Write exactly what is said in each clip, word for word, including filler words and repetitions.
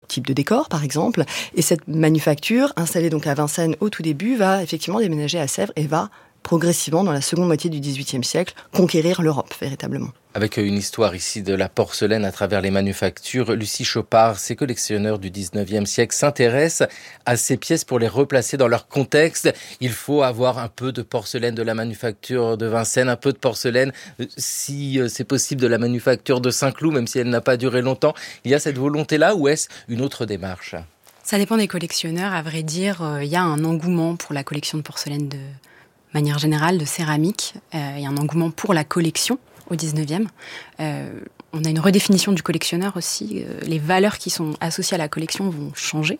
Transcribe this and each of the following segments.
type de décor, par exemple. Et cette manufacture, installée donc à Vincennes au tout début, va effectivement déménager à Sèvres et va progressivement, dans la seconde moitié du dix-huitième siècle, conquérir l'Europe, véritablement. Avec une histoire ici de la porcelaine à travers les manufactures, Lucie Chopard, ces collectionneurs du dix-neuvième siècle s'intéressent à ces pièces pour les replacer dans leur contexte. Il faut avoir un peu de porcelaine de la manufacture de Vincennes, un peu de porcelaine, si c'est possible, de la manufacture de Saint-Cloud, même si elle n'a pas duré longtemps. Il y a cette volonté-là, ou est-ce une autre démarche ? Ça dépend des collectionneurs. À vrai dire, euh, il y a un engouement pour la collection de porcelaine de manière générale, de céramique. Euh, il y a un engouement pour la collection au dix-neuvième. Euh, on a une redéfinition du collectionneur aussi. Euh, les valeurs qui sont associées à la collection vont changer.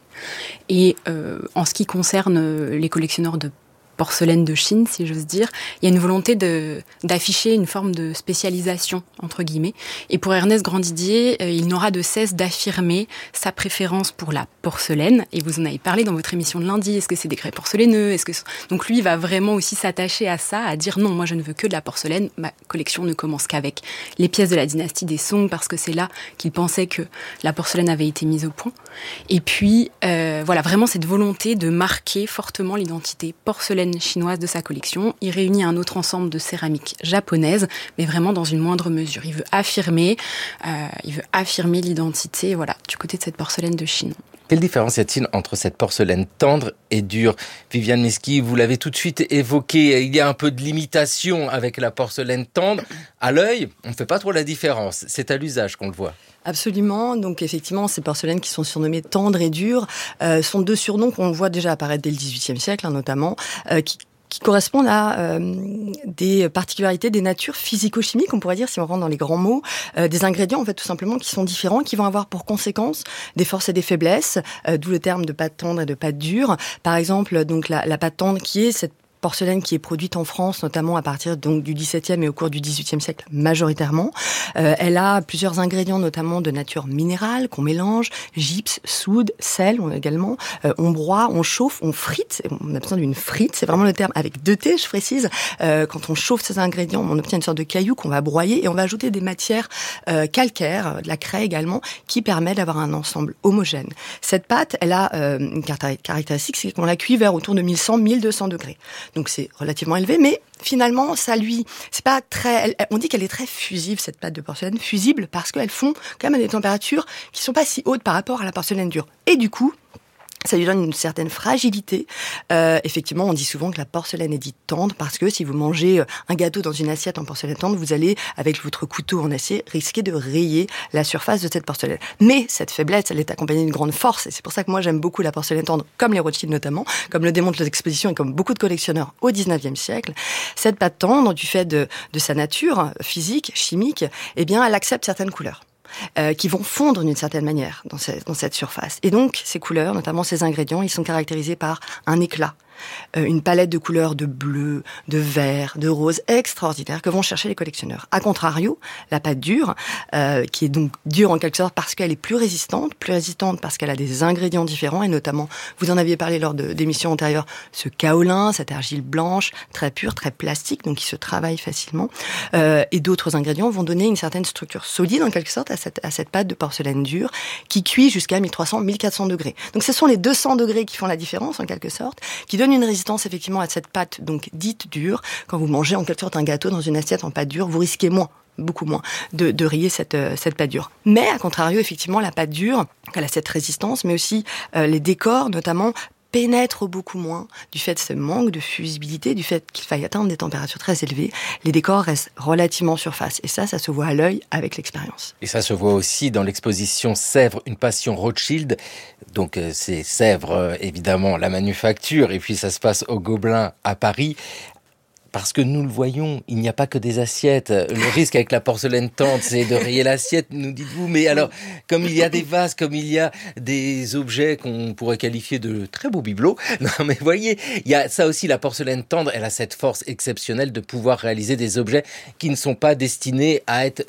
Et euh, en ce qui concerne les collectionneurs de porcelaine de Chine, si j'ose dire, il y a une volonté de, d'afficher une forme de spécialisation, entre guillemets. Et pour Ernest Grandidier, euh, il n'aura de cesse d'affirmer sa préférence pour la porcelaine. Et vous en avez parlé dans votre émission de lundi. Est-ce que c'est des grès porcelaineux ? Est-ce que... Donc lui, il va vraiment aussi s'attacher à ça, à dire non, moi je ne veux que de la porcelaine. Ma collection ne commence qu'avec les pièces de la dynastie des Song, parce que c'est là qu'il pensait que la porcelaine avait été mise au point. Et puis, euh, voilà, vraiment cette volonté de marquer fortement l'identité porcelaine chinoise de sa collection. Il réunit un autre ensemble de céramique japonaise, mais vraiment dans une moindre mesure. Il veut affirmer, euh, il veut affirmer l'identité, voilà, du côté de cette porcelaine de Chine. Quelle différence y a-t-il entre cette porcelaine tendre et dure ? Viviane Miski, vous l'avez tout de suite évoqué, il y a un peu de limitation avec la porcelaine tendre. À l'œil, on ne fait pas trop la différence. C'est à l'usage qu'on le voit. Absolument. Donc effectivement, ces porcelaines qui sont surnommées tendres et dures euh, sont deux surnoms qu'on voit déjà apparaître dès le dix-huitième siècle, hein, notamment, euh, qui qui correspondent à euh, des particularités des natures physico-chimiques, on pourrait dire, si on rentre dans les grands mots, euh, des ingrédients en fait tout simplement qui sont différents, qui vont avoir pour conséquence des forces et des faiblesses, euh, d'où le terme de pâte tendre et de pâte dure. Par exemple, donc la, la pâte tendre qui est cette porcelaine qui est produite en France, notamment à partir donc du dix-septième et au cours du dix-huitième siècle majoritairement. Euh, elle a plusieurs ingrédients, notamment de nature minérale, qu'on mélange, gypse, soude, sel on également. Euh, on broie, on chauffe, on frite. On a besoin d'une frite, c'est vraiment le terme avec deux T, je précise. Euh, quand on chauffe ces ingrédients, on obtient une sorte de caillou qu'on va broyer et on va ajouter des matières euh, calcaires, de la craie également, qui permet d'avoir un ensemble homogène. Cette pâte, elle a euh, une caractéristique, c'est qu'on la cuit vers autour de mille cent à mille deux cents degrés. Donc c'est relativement élevé, mais finalement, ça lui, c'est pas très, elle, on dit qu'elle est très fusive, cette pâte de porcelaine, fusible, parce qu'elles font quand même à des températures qui sont pas si hautes par rapport à la porcelaine dure. Et du coup, ça lui donne une certaine fragilité. Euh, effectivement, on dit souvent que la porcelaine est dite tendre parce que si vous mangez un gâteau dans une assiette en porcelaine tendre, vous allez, avec votre couteau en acier, risquer de rayer la surface de cette porcelaine. Mais cette faiblesse, elle est accompagnée d'une grande force. Et c'est pour ça que moi, j'aime beaucoup la porcelaine tendre, comme les Rothschild notamment, comme le démontrent les expositions et comme beaucoup de collectionneurs au dix-neuvième siècle. Cette pâte tendre, du fait de, de sa nature physique, chimique, eh bien, elle accepte certaines couleurs. Euh, qui vont fondre d'une certaine manière dans, ce, dans cette surface. Et donc, ces couleurs, notamment ces ingrédients, ils sont caractérisés par un éclat, euh, une palette de couleurs de bleu, de vert, de rose extraordinaire que vont chercher les collectionneurs. A contrario, la pâte dure, euh, qui est donc dure en quelque sorte parce qu'elle est plus résistante, plus résistante parce qu'elle a des ingrédients différents, et notamment, vous en aviez parlé lors de, d'émissions antérieures, ce kaolin, cette argile blanche, très pure, très plastique, donc qui se travaille facilement, euh, et d'autres ingrédients vont donner une certaine structure solide en quelque sorte à cette, à cette pâte de porcelaine dure qui cuit jusqu'à mille trois cents à mille quatre cents degrés. Donc ce sont les deux cents degrés qui font la différence en quelque sorte, qui donnent une résistance effectivement à cette pâte donc dite dure. Quand vous mangez en quelque sorte un gâteau dans une assiette en pâte dure, vous risquez moins, beaucoup moins, de, de rayer cette, euh, cette pâte dure. Mais à contrario, effectivement, la pâte dure, elle a cette résistance, mais aussi euh, les décors notamment pénètrent beaucoup moins du fait de ce manque de fusibilité, du fait qu'il faille atteindre des températures très élevées. Les décors restent relativement en surface. Et ça, ça se voit à l'œil avec l'expérience. Et ça se voit aussi dans l'exposition Sèvres, une passion Rothschild. Donc euh, c'est Sèvres, euh, évidemment, la manufacture. Et puis ça se passe au Gobelin à Paris. Parce que nous le voyons, il n'y a pas que des assiettes. Le risque avec la porcelaine tendre, c'est de rayer l'assiette, nous dites-vous. Mais alors, comme il y a des vases, comme il y a des objets qu'on pourrait qualifier de très beaux bibelots, non mais voyez, il y a ça aussi, la porcelaine tendre, elle a cette force exceptionnelle de pouvoir réaliser des objets qui ne sont pas destinés à être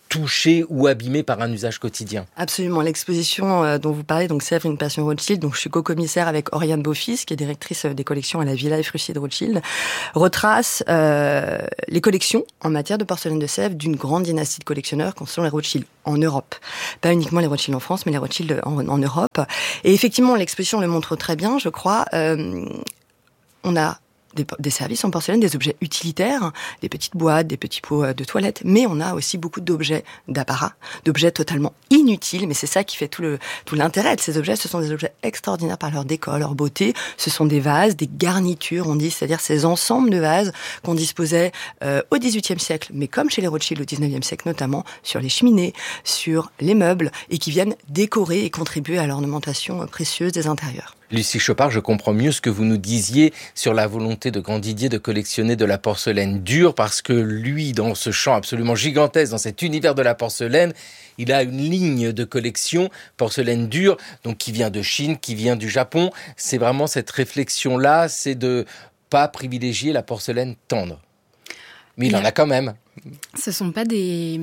touchée ou abîmée par un usage quotidien. Absolument. L'exposition euh, dont vous parlez, donc Sèvres, une passion Rothschild, donc je suis co-commissaire avec Oriane Beaufils, qui est directrice des collections à la Villa et Frustier de Rothschild, retrace euh, les collections en matière de porcelaine de Sèvres d'une grande dynastie de collectionneurs qui sont les Rothschild en Europe. Pas uniquement les Rothschild en France, mais les Rothschild en, en Europe. Et effectivement, l'exposition le montre très bien, je crois. Euh, on a Des, des services en porcelaine, des objets utilitaires, des petites boîtes, des petits pots de toilette, mais on a aussi beaucoup d'objets d'apparat, d'objets totalement inutiles, mais c'est ça qui fait tout le tout l'intérêt de ces objets. Ce sont des objets extraordinaires par leur décor, leur beauté. Ce sont des vases, des garnitures, on dit, c'est-à-dire ces ensembles de vases qu'on disposait euh, au dix-huitième siècle, mais comme chez les Rothschild au dix-neuvième siècle notamment, sur les cheminées, sur les meubles, et qui viennent décorer et contribuer à l'ornementation précieuse des intérieurs. Lucie Chopard, je comprends mieux ce que vous nous disiez sur la volonté de Grandidier de collectionner de la porcelaine dure, parce que lui, dans ce champ absolument gigantesque, dans cet univers de la porcelaine, il a une ligne de collection porcelaine dure, donc qui vient de Chine, qui vient du Japon. C'est vraiment cette réflexion-là, c'est de pas privilégier la porcelaine tendre. Mais il, il en a quand même. Ce ne sont pas des,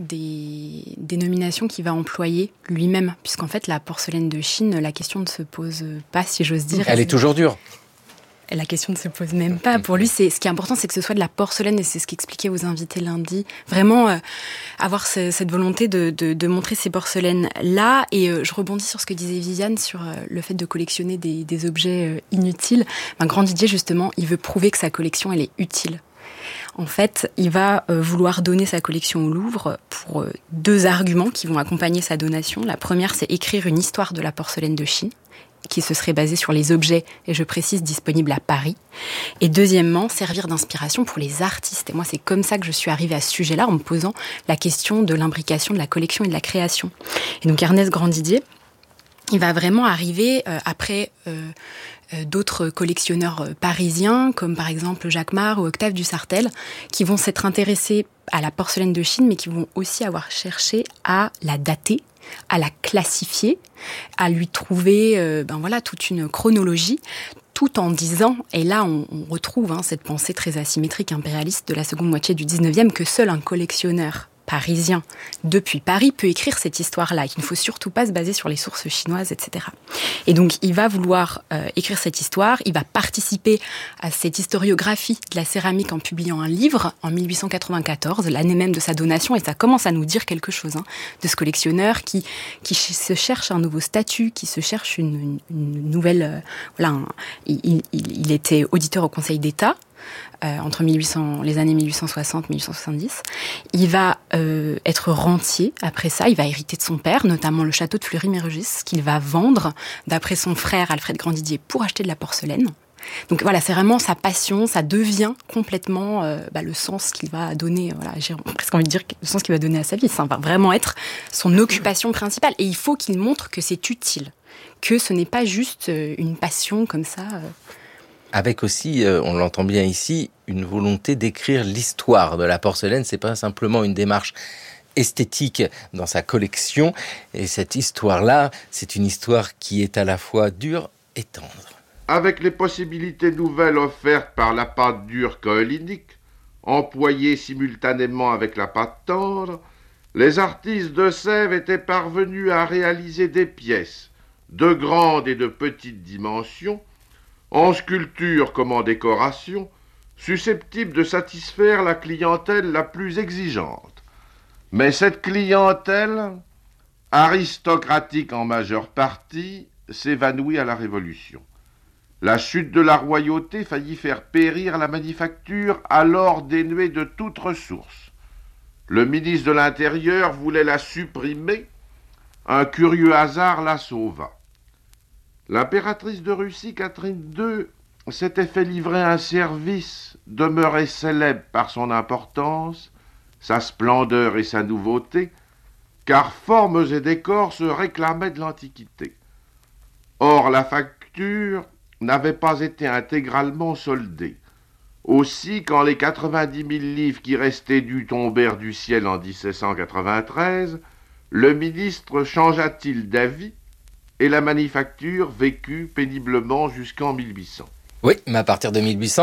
des dénominations qu'il va employer lui-même, puisqu'en fait, la porcelaine de Chine, la question ne se pose pas, si j'ose dire. Elle est toujours dure. La question ne se pose même pas. Pour lui, c'est, ce qui est important, c'est que ce soit de la porcelaine, et c'est ce qu'expliquait aux invités lundi. Vraiment, euh, avoir ce, cette volonté de, de, de montrer ces porcelaines-là. Et euh, je rebondis sur ce que disait Viviane, sur euh, le fait de collectionner des, des objets euh, inutiles. Ben, Grandidier, justement, il veut prouver que sa collection, elle est utile. En fait, il va euh, vouloir donner sa collection au Louvre pour euh, deux arguments qui vont accompagner sa donation. La première, c'est écrire une histoire de la porcelaine de Chine, qui se serait basée sur les objets, et je précise, disponibles à Paris. Et deuxièmement, servir d'inspiration pour les artistes. Et moi, c'est comme ça que je suis arrivée à ce sujet-là, en me posant la question de l'imbrication de la collection et de la création. Et donc, Ernest Grandidier, il va vraiment arriver euh, après... Euh, d'autres collectionneurs parisiens, comme par exemple Jacques Marre ou Octave Dussartel, qui vont s'être intéressés à la porcelaine de Chine, mais qui vont aussi avoir cherché à la dater, à la classifier, à lui trouver euh, ben voilà, toute une chronologie, tout en disant, et là on, on retrouve hein, cette pensée très asymétrique, impérialiste de la seconde moitié du dix-neuvième, que seul un collectionneur parisien depuis Paris peut écrire cette histoire-là, qu'il ne faut surtout pas se baser sur les sources chinoises, et cetera. Et donc, il va vouloir euh, écrire cette histoire, il va participer à cette historiographie de la céramique en publiant un livre en mille huit cent quatre-vingt-quatorze, l'année même de sa donation, et ça commence à nous dire quelque chose hein, de ce collectionneur qui, qui se cherche un nouveau statut, qui se cherche une, une, une nouvelle... Euh, voilà, un, il, il, il était auditeur au Conseil d'État, Euh, entre mille huit cents, les années mille huit cent soixante et mille huit cent soixante-dix. Il va euh, être rentier après ça, il va hériter de son père, notamment le château de Fleury-Mérogis, qu'il va vendre, d'après son frère Alfred Grandidier, pour acheter de la porcelaine. Donc voilà, c'est vraiment sa passion, ça devient complètement euh, bah, le sens qu'il va donner, voilà, j'ai presque envie de dire le sens qu'il va donner à sa vie, ça va vraiment être son occupation principale. Et il faut qu'il montre que c'est utile, que ce n'est pas juste une passion comme ça... Euh, Avec aussi, euh, on l'entend bien ici, une volonté d'écrire l'histoire de la porcelaine. C'est pas simplement une démarche esthétique dans sa collection. Et cette histoire-là, c'est une histoire qui est à la fois dure et tendre. Avec les possibilités nouvelles offertes par la pâte dure kaolinique, employée simultanément avec la pâte tendre, les artistes de Sèvres étaient parvenus à réaliser des pièces de grande et de petite dimension, en sculpture comme en décoration, susceptible de satisfaire la clientèle la plus exigeante. Mais cette clientèle, aristocratique en majeure partie, s'évanouit à la Révolution. La chute de la royauté faillit faire périr la manufacture, alors dénuée de toute ressource. Le ministre de l'Intérieur voulait la supprimer, un curieux hasard la sauva. L'impératrice de Russie, Catherine deux, s'était fait livrer un service demeuré célèbre par son importance, sa splendeur et sa nouveauté, car formes et décors se réclamaient de l'Antiquité. Or, la facture n'avait pas été intégralement soldée. Aussi, quand les quatre-vingt-dix mille livres qui restaient dus tombèrent du ciel en dix-sept cent quatre-vingt-treize, le ministre changea-t-il d'avis et la manufacture vécut péniblement jusqu'en mille huit cents. Oui, mais à partir de mille huit cents,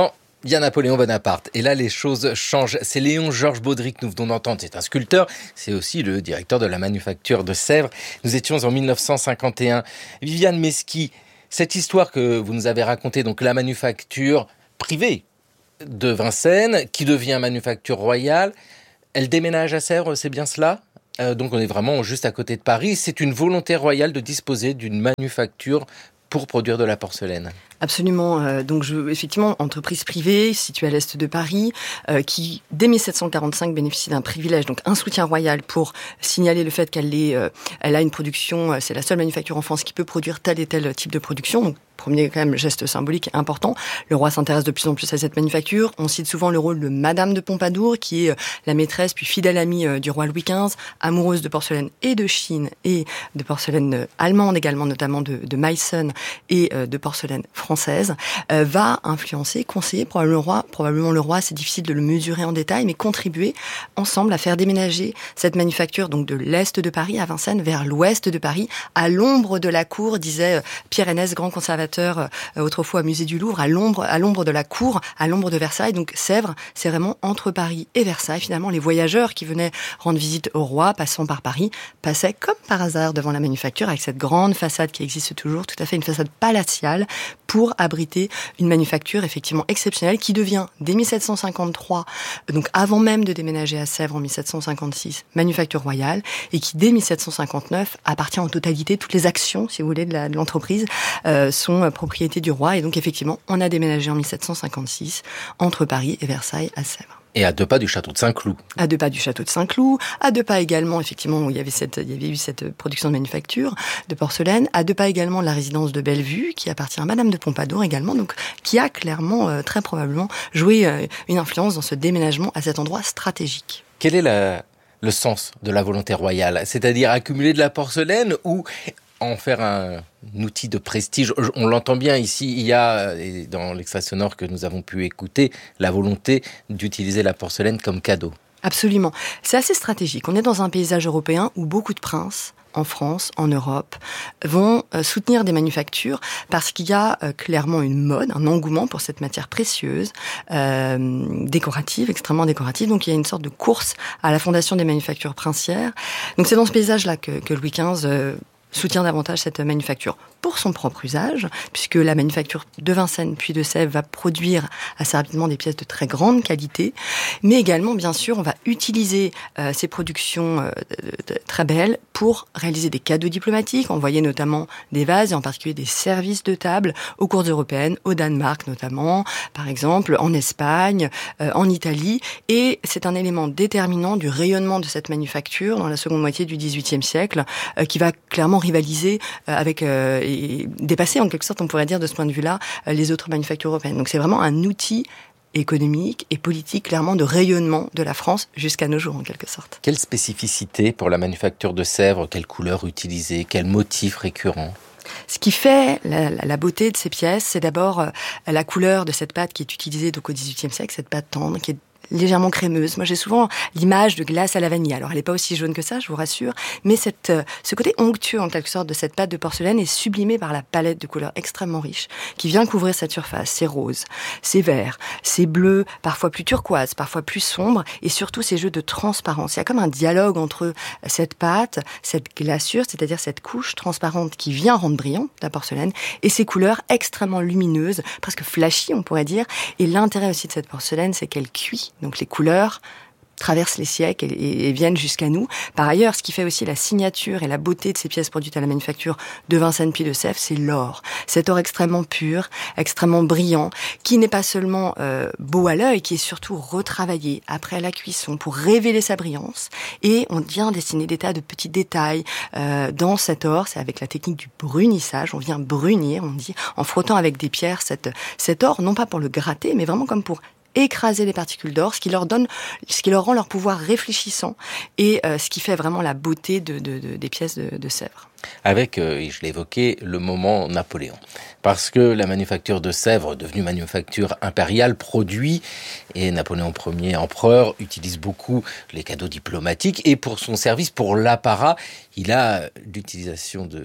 Il y a Napoléon Bonaparte. Et là, les choses changent. C'est Léon-Georges Baudry que nous venons d'entendre. C'est un sculpteur. C'est aussi le directeur de la manufacture de Sèvres. Nous étions en mille neuf cent cinquante et un. Viviane Mesqui, cette histoire que vous nous avez racontée, donc la manufacture privée de Vincennes, qui devient manufacture royale, elle déménage à Sèvres, c'est bien cela ? euh, Donc on est vraiment juste à côté de Paris. C'est une volonté royale de disposer d'une manufacture pour produire de la porcelaine. Absolument. Euh, donc, je, effectivement, entreprise privée située à l'est de Paris, euh, qui dès mille sept cent quarante-cinq bénéficie d'un privilège, donc un soutien royal pour signaler le fait qu'elle est, euh, elle a une production. Euh, c'est la seule manufacture en France qui peut produire tel et tel type de production. Donc, premier quand même geste symbolique important. Le roi s'intéresse de plus en plus à cette manufacture. On cite souvent le rôle de Madame de Pompadour, qui est euh, la maîtresse puis fidèle amie euh, du roi Louis quinze, amoureuse de porcelaine et de Chine et de porcelaine euh, allemande également, notamment de, de Meissen et euh, de porcelaine française, euh, va influencer, conseiller probablement le roi. Probablement le roi, c'est difficile de le mesurer en détail, mais contribuer ensemble à faire déménager cette manufacture donc de l'est de Paris à Vincennes vers l'ouest de Paris, à l'ombre de la cour, disait Pierre Henès, grand conservateur euh, autrefois au musée du Louvre, à l'ombre, à l'ombre de la cour, à l'ombre de Versailles. Donc Sèvres, c'est vraiment entre Paris et Versailles. Finalement, les voyageurs qui venaient rendre visite au roi, passant par Paris, passaient comme par hasard devant la manufacture avec cette grande façade qui existe toujours, tout à fait une façade palatiale, pour abriter une manufacture effectivement exceptionnelle qui devient, dès mille sept cent cinquante-trois, donc avant même de déménager à Sèvres en mille sept cent cinquante-six, manufacture royale, et qui dès mille sept cent cinquante-neuf appartient en totalité, toutes les actions, si vous voulez, de, la, de l'entreprise euh, sont euh, propriété du roi. Et donc effectivement, on a déménagé en mille sept cent cinquante-six entre Paris et Versailles à Sèvres. Et à deux pas du château de Saint-Cloud. À deux pas du château de Saint-Cloud, à deux pas également, effectivement, où il y avait cette, il y avait eu cette production de manufacture de porcelaine, à deux pas également de la résidence de Bellevue, qui appartient à Madame de Pompadour également, donc, qui a clairement, euh, très probablement, joué euh, une influence dans ce déménagement à cet endroit stratégique. Quel est la, le sens de la volonté royale ? C'est-à-dire accumuler de la porcelaine ou en faire un, un outil de prestige? On l'entend bien ici, il y a, dans l'extrait sonore que nous avons pu écouter, la volonté d'utiliser la porcelaine comme cadeau. Absolument. C'est assez stratégique. On est dans un paysage européen où beaucoup de princes, en France, en Europe, vont euh, soutenir des manufactures parce qu'il y a euh, clairement une mode, un engouement pour cette matière précieuse, euh, décorative, extrêmement décorative. Donc il y a une sorte de course à la fondation des manufactures princières. Donc c'est dans ce paysage-là que, que Louis quinze euh, soutient davantage cette manufacture pour son propre usage, puisque la manufacture de Vincennes puis de Sèvres va produire assez rapidement des pièces de très grande qualité, mais également, bien sûr, on va utiliser euh, ces productions euh, de, de, très belles pour réaliser des cadeaux diplomatiques, envoyer notamment des vases et en particulier des services de table aux cours européennes, au Danemark notamment, par exemple, en Espagne, euh, en Italie, et c'est un élément déterminant du rayonnement de cette manufacture dans la seconde moitié du dix-huitième siècle, euh, qui va clairement rivaliser euh, avec euh, et dépasser en quelque sorte, on pourrait dire de ce point de vue-là, euh, les autres manufactures européennes. Donc c'est vraiment un outil économique et politique clairement de rayonnement de la France jusqu'à nos jours en quelque sorte. Quelle spécificité pour la manufacture de Sèvres? Quelle couleur utiliser? Quel motif récurrent? Ce qui fait la, la, la beauté de ces pièces, c'est d'abord euh, la couleur de cette pâte qui est utilisée donc au dix-huitième siècle, cette pâte tendre qui est légèrement crémeuse. Moi, j'ai souvent l'image de glace à la vanille. Alors, elle n'est pas aussi jaune que ça, je vous rassure, mais cette, euh, ce côté onctueux, en quelque sorte, de cette pâte de porcelaine est sublimé par la palette de couleurs extrêmement riche qui vient couvrir cette surface. C'est rose, c'est vert, c'est bleu, parfois plus turquoise, parfois plus sombre, et surtout ces jeux de transparence. Il y a comme un dialogue entre cette pâte, cette glaçure, c'est-à-dire cette couche transparente qui vient rendre brillant la porcelaine, et ces couleurs extrêmement lumineuses, presque flashy, on pourrait dire. Et l'intérêt aussi de cette porcelaine, c'est qu'elle cuit. Donc les couleurs traversent les siècles et, et, et viennent jusqu'à nous. Par ailleurs, ce qui fait aussi la signature et la beauté de ces pièces produites à la manufacture de Vincennes puis de Sèvres, c'est l'or. Cet or extrêmement pur, extrêmement brillant, qui n'est pas seulement euh, beau à l'œil, qui est surtout retravaillé après la cuisson pour révéler sa brillance. Et on vient dessiner des tas de petits détails euh, dans cet or. C'est avec la technique du brunissage. On vient brunir, on dit, en frottant avec des pierres cette, cet or, non pas pour le gratter, mais vraiment comme pour écraser les particules d'or, ce qui leur donne, ce qui leur rend leur pouvoir réfléchissant et euh, ce qui fait vraiment la beauté de, de, de, des pièces de, de Sèvres. Avec, euh, et je l'ai évoqué, le moment Napoléon. Parce que la manufacture de Sèvres, devenue manufacture impériale, produit, et Napoléon Ier, empereur, utilise beaucoup les cadeaux diplomatiques, et pour son service, pour l'apparat, il a l'utilisation de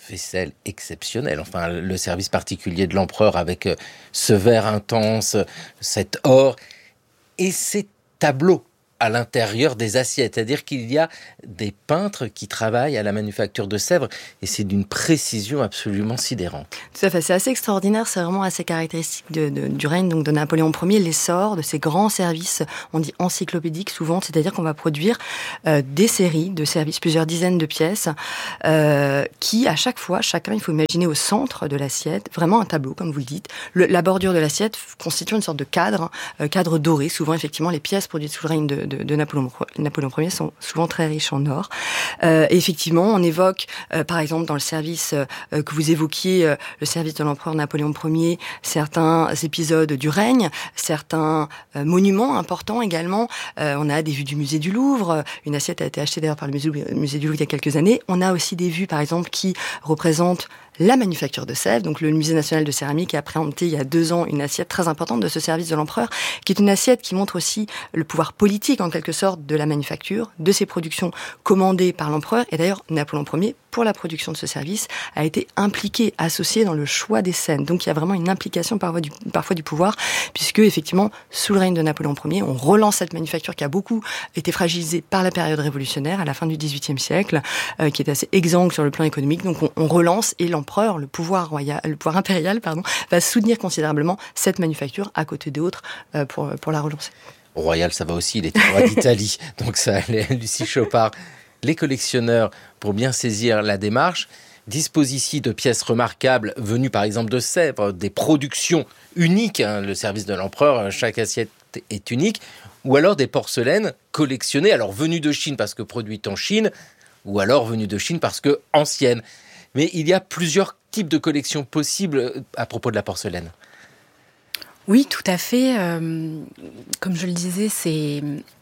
vaisselle exceptionnelle. Enfin, le service particulier de l'empereur avec ce vert intense, cet or et ces tableaux à l'intérieur des assiettes. C'est-à-dire qu'il y a des peintres qui travaillent à la manufacture de Sèvres et c'est d'une précision absolument sidérante. Tout à fait, c'est assez extraordinaire, c'est vraiment assez caractéristique de, de, du règne donc de Napoléon Ier, l'essor de ces grands services, on dit encyclopédiques souvent, c'est-à-dire qu'on va produire euh, des séries de services, plusieurs dizaines de pièces, euh, qui à chaque fois, chacun, il faut imaginer au centre de l'assiette, vraiment un tableau, comme vous le dites. Le, la bordure de l'assiette constitue une sorte de cadre, euh, cadre doré, souvent effectivement les pièces produites sous le règne de de, de Napoléon, Napoléon Ier sont souvent très riches en or. Euh, et effectivement, on évoque, euh, par exemple, dans le service euh, que vous évoquiez, euh, le service de l'empereur Napoléon Ier, certains épisodes du règne, certains euh, monuments importants également. Euh, on a des vues du musée du Louvre. Une assiette a été achetée d'ailleurs par le musée, le musée du Louvre il y a quelques années. On a aussi des vues, par exemple, qui représentent la manufacture de Sèvres. Donc le Musée national de céramique a présenté il y a deux ans une assiette très importante de ce service de l'empereur, qui est une assiette qui montre aussi le pouvoir politique en quelque sorte de la manufacture, de ces productions commandées par l'empereur. Et d'ailleurs, Napoléon Ier, pour la production de ce service, a été impliqué, associé dans le choix des scènes. Donc il y a vraiment une implication parfois du, parfois du pouvoir, puisque effectivement, sous le règne de Napoléon Ier, on relance cette manufacture qui a beaucoup été fragilisée par la période révolutionnaire à la fin du dix-huitième siècle, euh, qui est assez exsangue sur le plan économique. Donc on, on relance et l'empereur, le pouvoir royal, le pouvoir impérial, pardon, va soutenir considérablement cette manufacture à côté d'autres euh, pour pour la relancer. Royal, ça va aussi, il était roi d'Italie, donc ça allait. Lucie Chopard. Les collectionneurs, pour bien saisir la démarche, disposent ici de pièces remarquables venues par exemple de Sèvres, des productions uniques, hein, le service de l'empereur, chaque assiette est unique, ou alors des porcelaines collectionnées, alors venues de Chine parce que produites en Chine, ou alors venues de Chine parce que anciennes. Mais il y a plusieurs types de collections possibles à propos de la porcelaine. Oui, tout à fait. Euh, comme je le disais, c'est...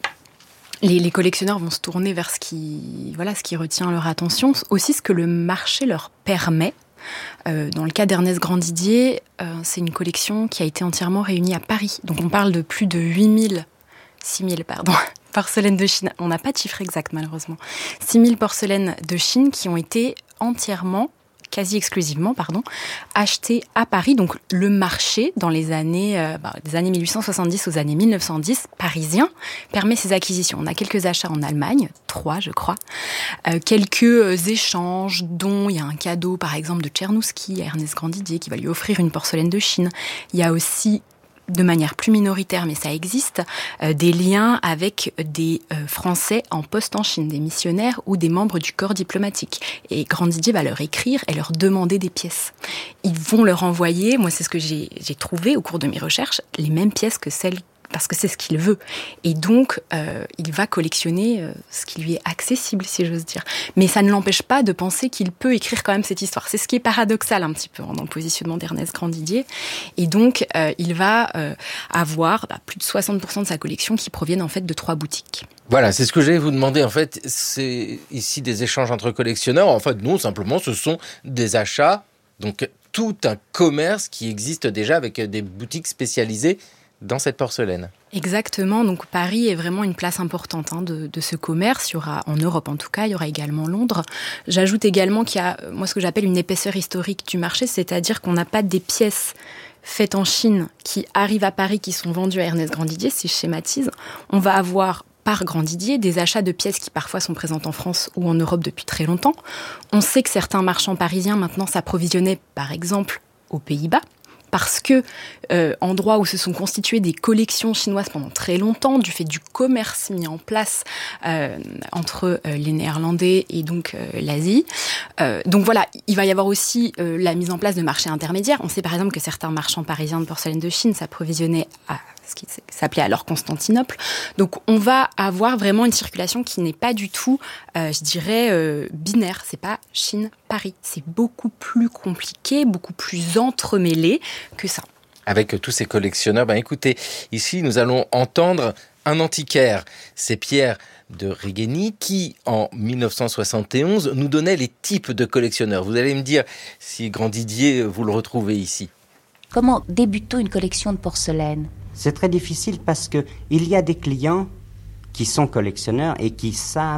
Les, les collectionneurs vont se tourner vers ce qui, voilà, ce qui retient leur attention, aussi ce que le marché leur permet. Euh, dans le cas d'Ernest Grandidier, euh, c'est une collection qui a été entièrement réunie à Paris. Donc on parle de plus de huit mille, six mille, pardon, porcelaines de Chine. On n'a pas de chiffre exact malheureusement. six mille porcelaines de Chine qui ont été entièrement, quasi exclusivement, pardon, achetées à Paris. Donc le marché, dans les années, euh, bah, des années mille huit cent soixante-dix aux années mille neuf cent dix, parisien, permet ces acquisitions. On a quelques achats en Allemagne, trois je crois, euh, quelques échanges, dont il y a un cadeau par exemple de Tchernouski à Ernest Grandidier qui va lui offrir une porcelaine de Chine. Il y a aussi, de manière plus minoritaire, mais ça existe, euh, des liens avec des euh, Français en poste en Chine, des missionnaires ou des membres du corps diplomatique. Et Grandidier va leur écrire et leur demander des pièces. Ils vont leur envoyer, moi c'est ce que j'ai, j'ai trouvé au cours de mes recherches, les mêmes pièces que celles, parce que c'est ce qu'il veut. Et donc, euh, il va collectionner euh, ce qui lui est accessible, si j'ose dire. Mais ça ne l'empêche pas de penser qu'il peut écrire quand même cette histoire. C'est ce qui est paradoxal un petit peu dans le positionnement d'Ernest Grandidier. Et donc, euh, il va euh, avoir bah, plus de soixante pour cent de sa collection qui proviennent en fait de trois boutiques. Voilà, c'est ce que j'allais vous demander. En fait, c'est ici des échanges entre collectionneurs. En fait, non, simplement, ce sont des achats. Donc, tout un commerce qui existe déjà avec des boutiques spécialisées dans cette porcelaine. Exactement, donc Paris est vraiment une place importante hein, de, de ce commerce. Il y aura, en Europe en tout cas, il y aura également Londres. J'ajoute également qu'il y a, moi, ce que j'appelle une épaisseur historique du marché, c'est-à-dire qu'on n'a pas des pièces faites en Chine qui arrivent à Paris, qui sont vendues à Ernest Grandidier, si je schématise. On va avoir par Grandidier des achats de pièces qui parfois sont présentes en France ou en Europe depuis très longtemps. On sait que certains marchands parisiens maintenant s'approvisionnaient, par exemple, aux Pays-Bas, parce que euh, endroits où se sont constituées des collections chinoises pendant très longtemps, du fait du commerce mis en place euh, entre euh, les Néerlandais et donc euh, l'Asie. Euh, donc voilà, il va y avoir aussi euh, la mise en place de marchés intermédiaires. On sait par exemple que certains marchands parisiens de porcelaine de Chine s'approvisionnaient à ce qui s'appelait alors Constantinople. Donc on va avoir vraiment une circulation qui n'est pas du tout, euh, je dirais, euh, binaire. C'est pas Chine-Paris. C'est beaucoup plus compliqué, beaucoup plus entremêlé que ça. Avec tous ces collectionneurs, ben écoutez, ici nous allons entendre un antiquaire. C'est Pierre de Rigueny qui, en mille neuf cent soixante et onze, nous donnait les types de collectionneurs. Vous allez me dire si Grandidier, vous le retrouvez ici. Comment débute-t-on une collection de porcelaine ? C'est très difficile parce qu'il y a des clients qui sont collectionneurs et qui savent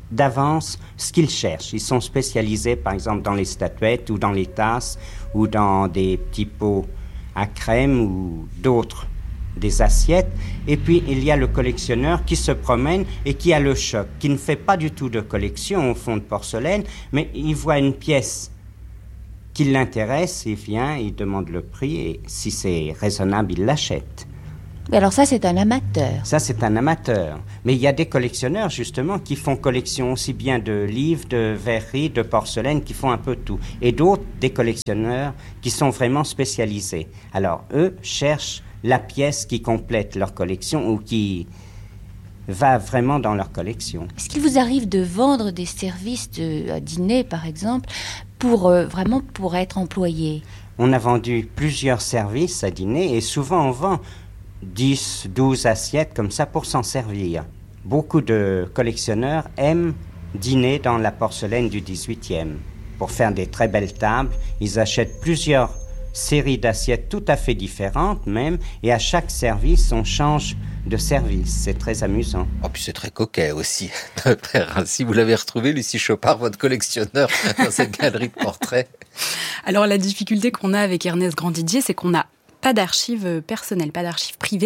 d'avance ce qu'ils cherchent. Ils sont spécialisés, par exemple, dans les statuettes ou dans les tasses ou dans des petits pots à crème ou d'autres, des assiettes. Et puis, il y a le collectionneur qui se promène et qui a le choc, qui ne fait pas du tout de collection au fond de porcelaine, mais il voit une pièce qui l'intéresse, il vient, il demande le prix et si c'est raisonnable, il l'achète. Mais alors ça, c'est un amateur. Ça, c'est un amateur. Mais il y a des collectionneurs, justement, qui font collection aussi bien de livres, de verreries, de porcelaine, qui font un peu tout. Et d'autres, des collectionneurs qui sont vraiment spécialisés. Alors, eux cherchent la pièce qui complète leur collection ou qui va vraiment dans leur collection. Est-ce qu'il vous arrive de vendre des services de à dîner, par exemple, pour euh, vraiment pour être employé? On a vendu plusieurs services à dîner et souvent on vend dix, douze assiettes comme ça pour s'en servir. Beaucoup de collectionneurs aiment dîner dans la porcelaine du dix-huitième. Pour faire des très belles tables, ils achètent plusieurs séries d'assiettes tout à fait différentes même, et à chaque service, on change de service. C'est très amusant. Oh, puis c'est très coquet aussi. Si vous l'avez retrouvé, Lucie Chopard, votre collectionneur, dans cette galerie de portraits. Alors la difficulté qu'on a avec Ernest Grandidier, c'est qu'on n'a pas d'archives personnelles, pas d'archives privées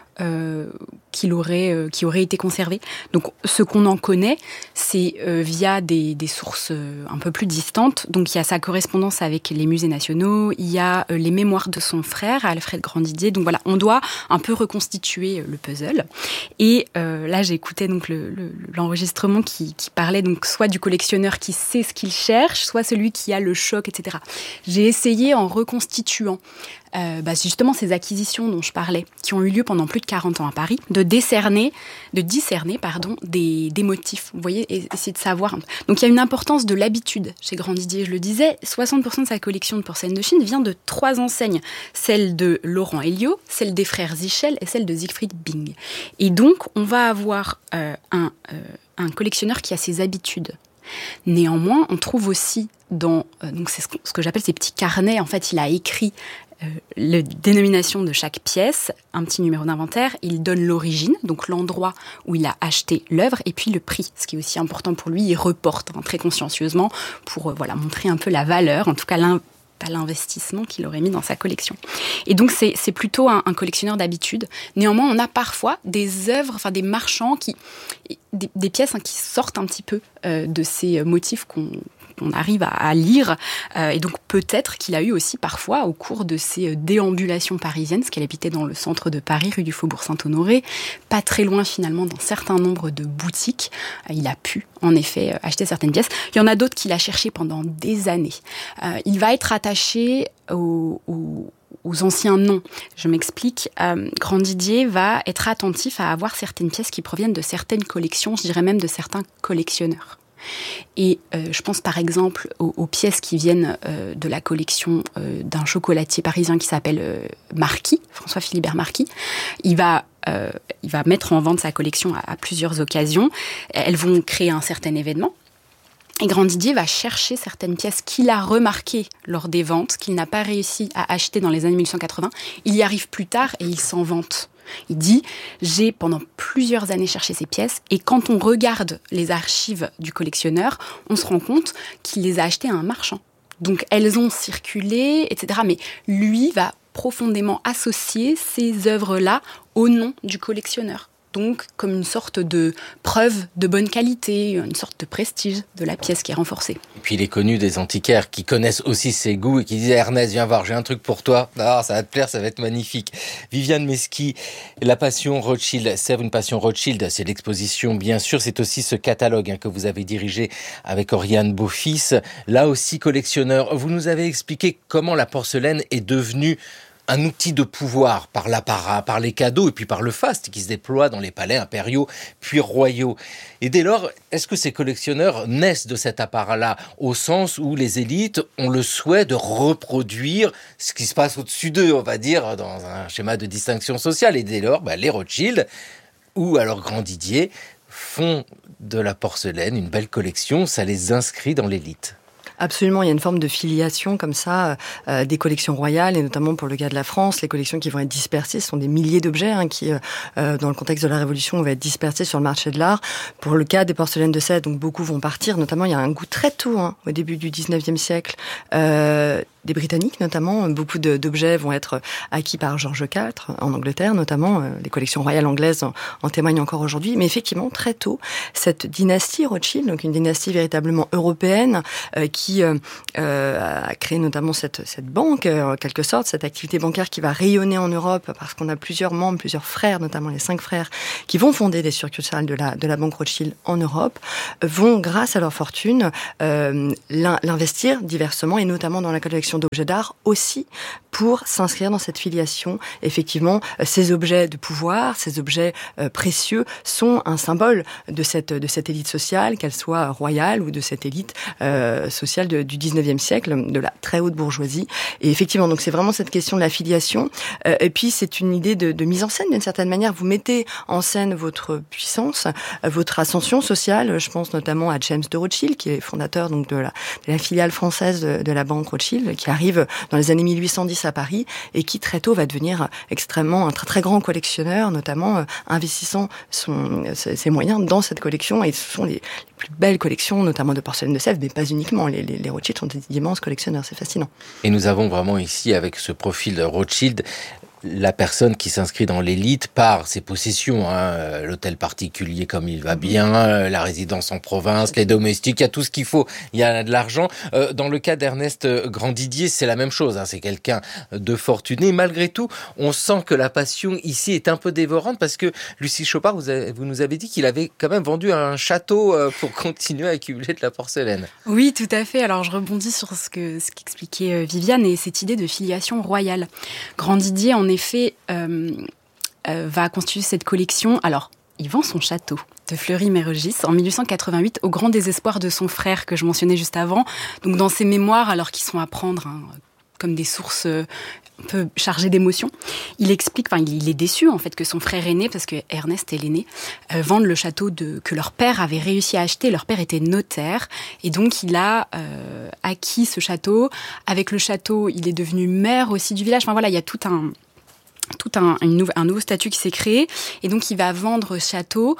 euh, qui, aurait, euh, qui auraient été conservées. Donc ce qu'on en connaît, c'est euh, via des, des sources euh, un peu plus distantes. Donc il y a sa correspondance avec les musées nationaux, il y a euh, les mémoires de son frère, Alfred Grandidier. Donc voilà, on doit un peu reconstituer le puzzle. Et euh, là, j'écoutais donc le, le, l'enregistrement qui, qui parlait donc soit du collectionneur qui sait ce qu'il cherche, soit celui qui a le choc, et cetera. J'ai essayé en reconstituant Euh, bah, justement ces acquisitions dont je parlais, qui ont eu lieu pendant plus de quarante ans à Paris, de décerner, de discerner pardon, des, des motifs. Vous voyez, et essayer de savoir. Donc il y a une importance de l'habitude chez Grandidier, je le disais, soixante pour cent de sa collection de porcelaine de Chine vient de trois enseignes, celle de Laurent Elliot, celle des frères Zichel et celle de Siegfried Bing. Et donc on va avoir euh, un, euh, un collectionneur qui a ses habitudes. Néanmoins, on trouve aussi dans euh, donc c'est ce que, ce que j'appelle ces petits carnets. En fait, il a écrit Euh, la dénomination de chaque pièce, un petit numéro d'inventaire, il donne l'origine, donc l'endroit où il a acheté l'œuvre, et puis le prix, ce qui est aussi important pour lui, il reporte hein, très consciencieusement pour euh, voilà, montrer un peu la valeur, en tout cas l'in- pas l'investissement qu'il aurait mis dans sa collection. Et donc c'est, c'est plutôt un, un collectionneur d'habitude. Néanmoins, on a parfois des œuvres, enfin des marchands, qui, des, des pièces hein, qui sortent un petit peu euh, de ces motifs qu'on on arrive à, à lire. Euh, et donc, peut-être qu'il a eu aussi parfois, au cours de ses déambulations parisiennes, parce qu'elle habitait dans le centre de Paris, rue du Faubourg Saint-Honoré, pas très loin finalement d'un certain nombre de boutiques, euh, il a pu, en effet, euh, acheter certaines pièces. Il y en a d'autres qu'il a cherchées pendant des années. Euh, il va être attaché au... au aux anciens noms. Je m'explique. Euh, Grandidier va être attentif à avoir certaines pièces qui proviennent de certaines collections, je dirais même de certains collectionneurs. Et euh, je pense par exemple aux, aux pièces qui viennent euh, de la collection euh, d'un chocolatier parisien qui s'appelle euh, Marquis, François Philibert Marquis. Il va, euh, il va mettre en vente sa collection à, à plusieurs occasions. Elles vont créer un certain événement. Et Grandidier va chercher certaines pièces qu'il a remarquées lors des ventes, qu'il n'a pas réussi à acheter dans les années mille huit cent quatre-vingts. Il y arrive plus tard et il s'en vante. Il dit « J'ai pendant plusieurs années cherché ces pièces et quand on regarde les archives du collectionneur, on se rend compte qu'il les a achetées à un marchand. Donc elles ont circulé, et cetera. Mais lui va profondément associer ces œuvres-là au nom du collectionneur. Donc, comme une sorte de preuve de bonne qualité, une sorte de prestige de la pièce qui est renforcée. Et puis, il est connu des antiquaires qui connaissent aussi ses goûts et qui disent « Ernest, viens voir, j'ai un truc pour toi. Ah, ça va te plaire, ça va être magnifique. » Viviane Mesqui, La Passion Rothschild, Sèvres, une passion Rothschild, c'est l'exposition, bien sûr. C'est aussi ce catalogue hein, que vous avez dirigé avec Oriane Beaufils. Là aussi, collectionneur, vous nous avez expliqué comment la porcelaine est devenue un outil de pouvoir par l'apparat, par les cadeaux et puis par le faste qui se déploie dans les palais impériaux puis royaux. Et dès lors, est-ce que ces collectionneurs naissent de cet apparat-là au sens où les élites ont le souhait de reproduire ce qui se passe au-dessus d'eux, on va dire, dans un schéma de distinction sociale. Et dès lors, bah, les Rothschild ou alors Grandidier font de la porcelaine une belle collection, ça les inscrit dans l'élite. Absolument, il y a une forme de filiation comme ça euh, des collections royales, et notamment pour le cas de la France, les collections qui vont être dispersées, ce sont des milliers d'objets hein, qui, euh, dans le contexte de la Révolution, vont être dispersés sur le marché de l'art. Pour le cas des porcelaines de Sèvres, donc beaucoup vont partir, notamment il y a un goût très tôt, hein, au début du dix-neuvième siècle, euh, des Britanniques notamment, beaucoup de, d'objets vont être acquis par George quatre en Angleterre notamment, euh, les collections royales anglaises en, en témoignent encore aujourd'hui, mais effectivement très tôt, cette dynastie Rothschild, donc une dynastie véritablement européenne, euh, qui euh, euh, a créé notamment cette, cette banque, euh, en quelque sorte, cette activité bancaire qui va rayonner en Europe, parce qu'on a plusieurs membres, plusieurs frères, notamment les cinq frères, qui vont fonder des succursales de la, de la banque Rothschild en Europe, vont, grâce à leur fortune, euh, l'investir diversement, et notamment dans la collection d'objets d'art aussi, pour s'inscrire dans cette filiation. Effectivement, ces objets de pouvoir, ces objets euh, précieux sont un symbole de cette, de cette élite sociale, qu'elle soit royale ou de cette élite euh, sociale de, du dix-neuvième siècle, de la très haute bourgeoisie. Et effectivement, donc c'est vraiment cette question de la filiation. Euh, et puis c'est une idée de, de mise en scène d'une certaine manière. Vous mettez en scène votre puissance, votre ascension sociale. Je pense notamment à James de Rothschild, qui est fondateur donc de la, de la filiale française de, de la banque Rothschild, qui arrive dans les années mille huit cent dix à Paris et qui très tôt va devenir extrêmement un très très grand collectionneur, notamment euh, investissant son, ses, ses moyens dans cette collection. Et ce sont les, les plus belles collections, notamment de porcelaine de Sèvres, mais pas uniquement. Les, les, les Rothschild sont des immenses collectionneurs, c'est fascinant. Et nous avons vraiment ici, avec ce profil de Rothschild, la personne qui s'inscrit dans l'élite par ses possessions, hein, l'hôtel particulier comme il va bien, la résidence en province, les domestiques, il y a tout ce qu'il faut, il y a de l'argent. Euh, dans le cas d'Ernest Grandidier, c'est la même chose, hein, c'est quelqu'un de fortuné. Malgré tout, on sent que la passion ici est un peu dévorante, parce que Lucie Chopard, vous, avez, vous nous avez dit qu'il avait quand même vendu un château pour continuer à accumuler de la porcelaine. Oui, tout à fait. Alors je rebondis sur ce que ce qu'expliquait Viviane et cette idée de filiation royale. Grandidier, en En effet, euh, euh, va constituer cette collection. Alors, il vend son château de Fleury-Mérogis en mille huit cent quatre-vingt-huit, au grand désespoir de son frère que je mentionnais juste avant. Donc, dans ses mémoires, alors qu'ils sont à prendre hein, comme des sources euh, un peu chargées d'émotions, il explique, enfin, il est déçu en fait que son frère aîné, parce que Ernest est l'aîné, euh, vendent le château de, que leur père avait réussi à acheter. Leur père était notaire, et donc il a euh, acquis ce château. Avec le château, il est devenu maire aussi du village. Enfin voilà, il y a tout un tout un, une nou- un nouveau statut qui s'est créé, et donc il va vendre ce château.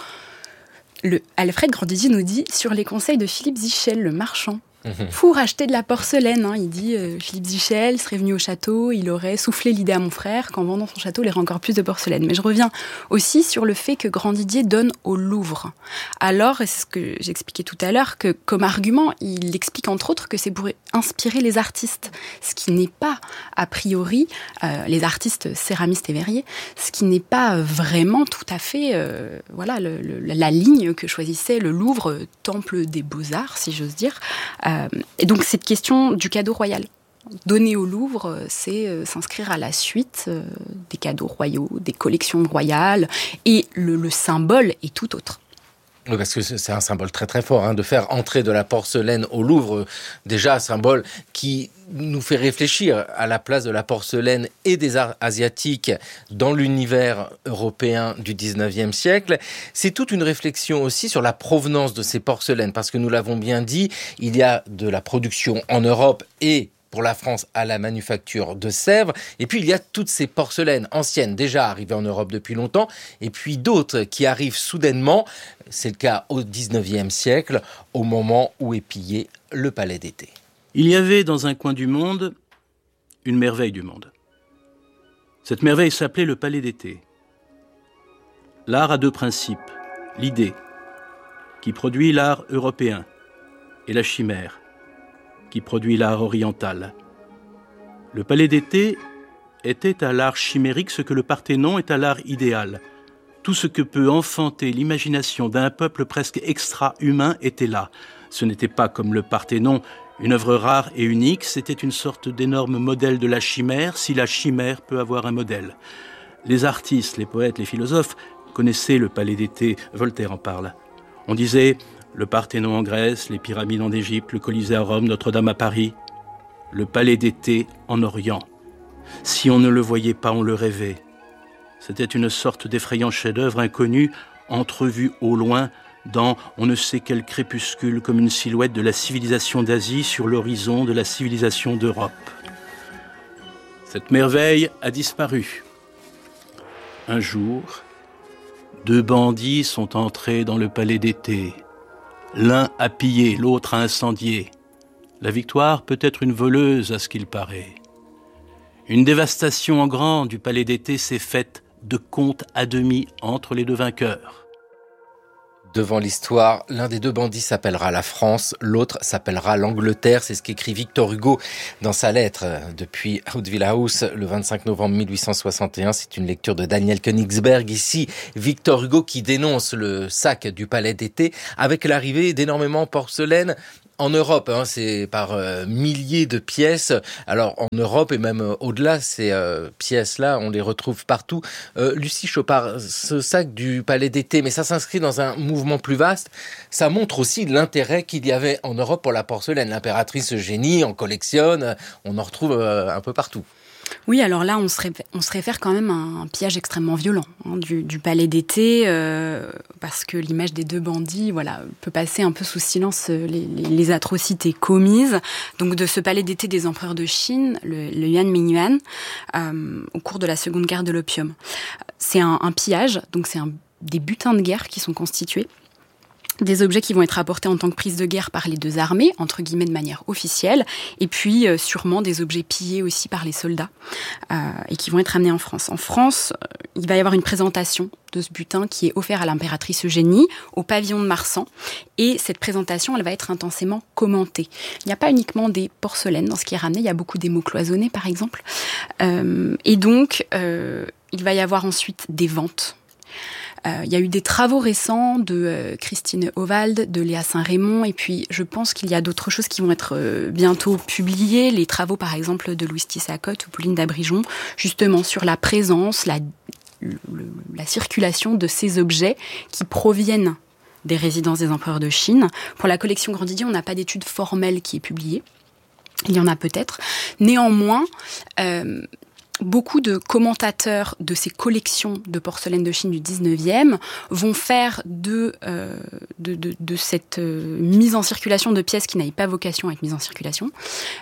Le Alfred Grandidier nous dit, sur les conseils de Philippe Zichel, le marchand, pour acheter de la porcelaine. Hein. Il dit, euh, Philippe Zichel serait venu au château, il aurait soufflé l'idée à mon frère qu'en vendant son château, il aurait encore plus de porcelaine. Mais je reviens aussi sur le fait que Grandidier donne au Louvre. Alors, et c'est ce que j'expliquais tout à l'heure, que comme argument, il explique entre autres que c'est pour inspirer les artistes, ce qui n'est pas, a priori, euh, les artistes céramistes et verriers, ce qui n'est pas vraiment tout à fait euh, voilà, le, le, la ligne que choisissait le Louvre, temple des beaux-arts, si j'ose dire. Euh, et donc cette question du cadeau royal. Donner au Louvre, c'est euh, s'inscrire à la suite euh, des cadeaux royaux, des collections royales, et le, le symbole est tout autre. Oui, parce que c'est un symbole très très fort, hein, de faire entrer de la porcelaine au Louvre. Déjà, un symbole qui nous fait réfléchir à la place de la porcelaine et des arts asiatiques dans l'univers européen du dix-neuvième siècle. C'est toute une réflexion aussi sur la provenance de ces porcelaines, parce que nous l'avons bien dit, il y a de la production en Europe et pour la France à la manufacture de Sèvres. Et puis il y a toutes ces porcelaines anciennes déjà arrivées en Europe depuis longtemps, et puis d'autres qui arrivent soudainement. C'est le cas au dix-neuvième siècle, au moment où est pillé le Palais d'été. Il y avait dans un coin du monde une merveille du monde. Cette merveille s'appelait le Palais d'été. L'art a deux principes. L'idée, qui produit l'art européen, et la chimère, qui produit l'art oriental. Le Palais d'été était à l'art chimérique ce que le Parthénon est à l'art idéal. Tout ce que peut enfanter l'imagination d'un peuple presque extra-humain était là. Ce n'était pas comme le Parthénon, une œuvre rare et unique, c'était une sorte d'énorme modèle de la chimère, si la chimère peut avoir un modèle. Les artistes, les poètes, les philosophes connaissaient le Palais d'été, Voltaire en parle. On disait le Parthénon en Grèce, les pyramides en Égypte, le Colisée à Rome, Notre-Dame à Paris, le Palais d'été en Orient. Si on ne le voyait pas, on le rêvait. C'était une sorte d'effrayant chef-d'œuvre inconnu, entrevu au loin dans on ne sait quel crépuscule comme une silhouette de la civilisation d'Asie sur l'horizon de la civilisation d'Europe. Cette merveille a disparu. Un jour, deux bandits sont entrés dans le palais d'été. L'un a pillé, l'autre a incendié. La victoire peut être une voleuse à ce qu'il paraît. Une dévastation en grand du palais d'été s'est faite de compte à demi entre les deux vainqueurs. Devant l'histoire, l'un des deux bandits s'appellera la France, l'autre s'appellera l'Angleterre. C'est ce qu'écrit Victor Hugo dans sa lettre depuis Hauteville House le vingt-cinq novembre mille huit cent soixante et un. C'est une lecture de Daniel Königsberg. Ici, Victor Hugo qui dénonce le sac du palais d'été avec l'arrivée d'énormément de porcelaine en Europe, hein, c'est par euh, milliers de pièces. Alors en Europe et même euh, au-delà, ces euh, pièces-là, on les retrouve partout. Euh, Lucie Chopard, ce sac du palais d'été, mais ça s'inscrit dans un mouvement plus vaste. Ça montre aussi l'intérêt qu'il y avait en Europe pour la porcelaine. L'impératrice Eugénie en collectionne, on en retrouve euh, un peu partout. Oui, alors là, on se, ré- on se réfère quand même à un piège extrêmement violent hein, du, du palais d'été, euh, parce que l'image des deux bandits, voilà, peut passer un peu sous silence les, les, les atrocités commises. Donc, de ce palais d'été des empereurs de Chine, le, le Yuan Mingyuan, euh, au cours de la Seconde Guerre de l'opium. C'est un, un pillage, donc c'est un, des butins de guerre qui sont constitués. Des objets qui vont être apportés en tant que prise de guerre par les deux armées, entre guillemets de manière officielle, et puis euh, sûrement des objets pillés aussi par les soldats, euh, et qui vont être amenés en France. En France, euh, il va y avoir une présentation de ce butin qui est offert à l'impératrice Eugénie, au pavillon de Marsan, et cette présentation, elle va être intensément commentée. Il n'y a pas uniquement des porcelaines dans ce qui est ramené, il y a beaucoup d'émaux cloisonnés par exemple, euh, et donc euh, il va y avoir ensuite des ventes. Euh, il y a eu des travaux récents de euh, Christine Ovald, de Léa Saint-Raymond, et puis je pense qu'il y a d'autres choses qui vont être euh, bientôt publiées. Les travaux, par exemple, de Louis Tissacotte ou Pauline d'Abrigeon, justement sur la présence, la, le, la circulation de ces objets qui proviennent des résidences des empereurs de Chine. Pour la collection Grandidier, on n'a pas d'étude formelle qui est publiée. Il y en a peut-être. Néanmoins, euh, beaucoup de commentateurs de ces collections de porcelaine de Chine du dix-neuvième vont faire de, euh, de, de, de cette euh, mise en circulation de pièces qui n'avaient pas vocation à être mise en circulation,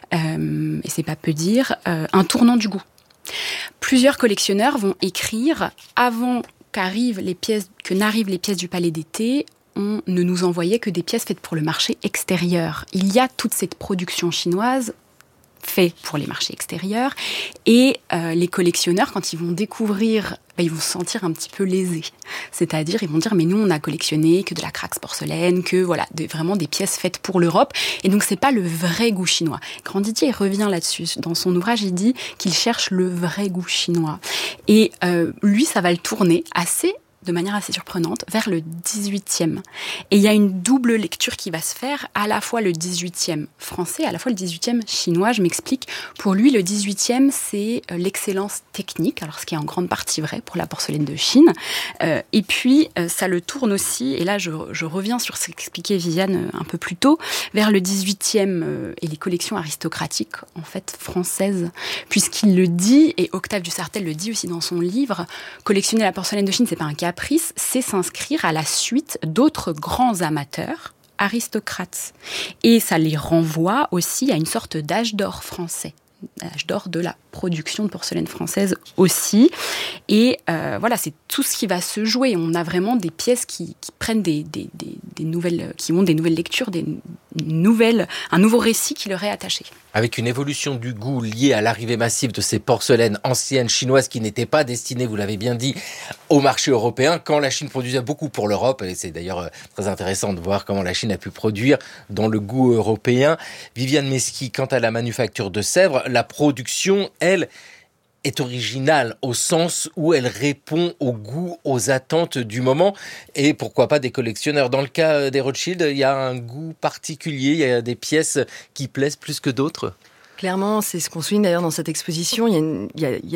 euh, et c'est pas peu dire, euh, un tournant du goût. Plusieurs collectionneurs vont écrire, avant qu'arrivent les pièces, que n'arrivent les pièces du palais d'été, on ne nous envoyait que des pièces faites pour le marché extérieur. Il y a toute cette production chinoise fait pour les marchés extérieurs, et euh, les collectionneurs, quand ils vont découvrir, ben, ils vont se sentir un petit peu lésés. C'est-à-dire, ils vont dire, mais nous, on a collectionné que de la craxe porcelaine, que voilà, des, vraiment des pièces faites pour l'Europe, et donc c'est pas le vrai goût chinois. Grandidier revient là-dessus. Dans son ouvrage, il dit qu'il cherche le vrai goût chinois. Et euh, lui, ça va le tourner assez de manière assez surprenante, vers le dix-huitième. Et il y a une double lecture qui va se faire, à la fois le dix-huitième français, à la fois le dix-huitième chinois. Je m'explique. Pour lui, le dix-huitième, c'est l'excellence technique, alors ce qui est en grande partie vrai pour la porcelaine de Chine. Euh, et puis, euh, ça le tourne aussi, et là, je, je reviens sur ce qu'expliquait Viviane un peu plus tôt, vers le dix-huitième euh, et les collections aristocratiques, en fait, françaises, puisqu'il le dit, et Octave du Sartèle le dit aussi dans son livre, collectionner la porcelaine de Chine, c'est pas un caprice, c'est s'inscrire à la suite d'autres grands amateurs, aristocrates. Et ça les renvoie aussi à une sorte d'âge d'or français, âge d'or de la production de porcelaine française aussi. Et euh, voilà, c'est tout ce qui va se jouer. On a vraiment des pièces qui, qui prennent des, des, des, des nouvelles, qui ont des nouvelles lectures, des nouvelles, un nouveau récit qui leur est attaché. Avec une évolution du goût liée à l'arrivée massive de ces porcelaines anciennes chinoises qui n'étaient pas destinées, vous l'avez bien dit, au marché européen, quand la Chine produisait beaucoup pour l'Europe, et c'est d'ailleurs très intéressant de voir comment la Chine a pu produire dans le goût européen. Viviane Meski, quant à la manufacture de Sèvres, la production, elle, est originale au sens où elle répond au goût, aux attentes du moment, et pourquoi pas des collectionneurs. Dans le cas des Rothschild, il y a un goût particulier, il y a des pièces qui plaisent plus que d'autres. Clairement, c'est ce qu'on souligne d'ailleurs dans cette exposition. Il y a, une, il y a, il y a des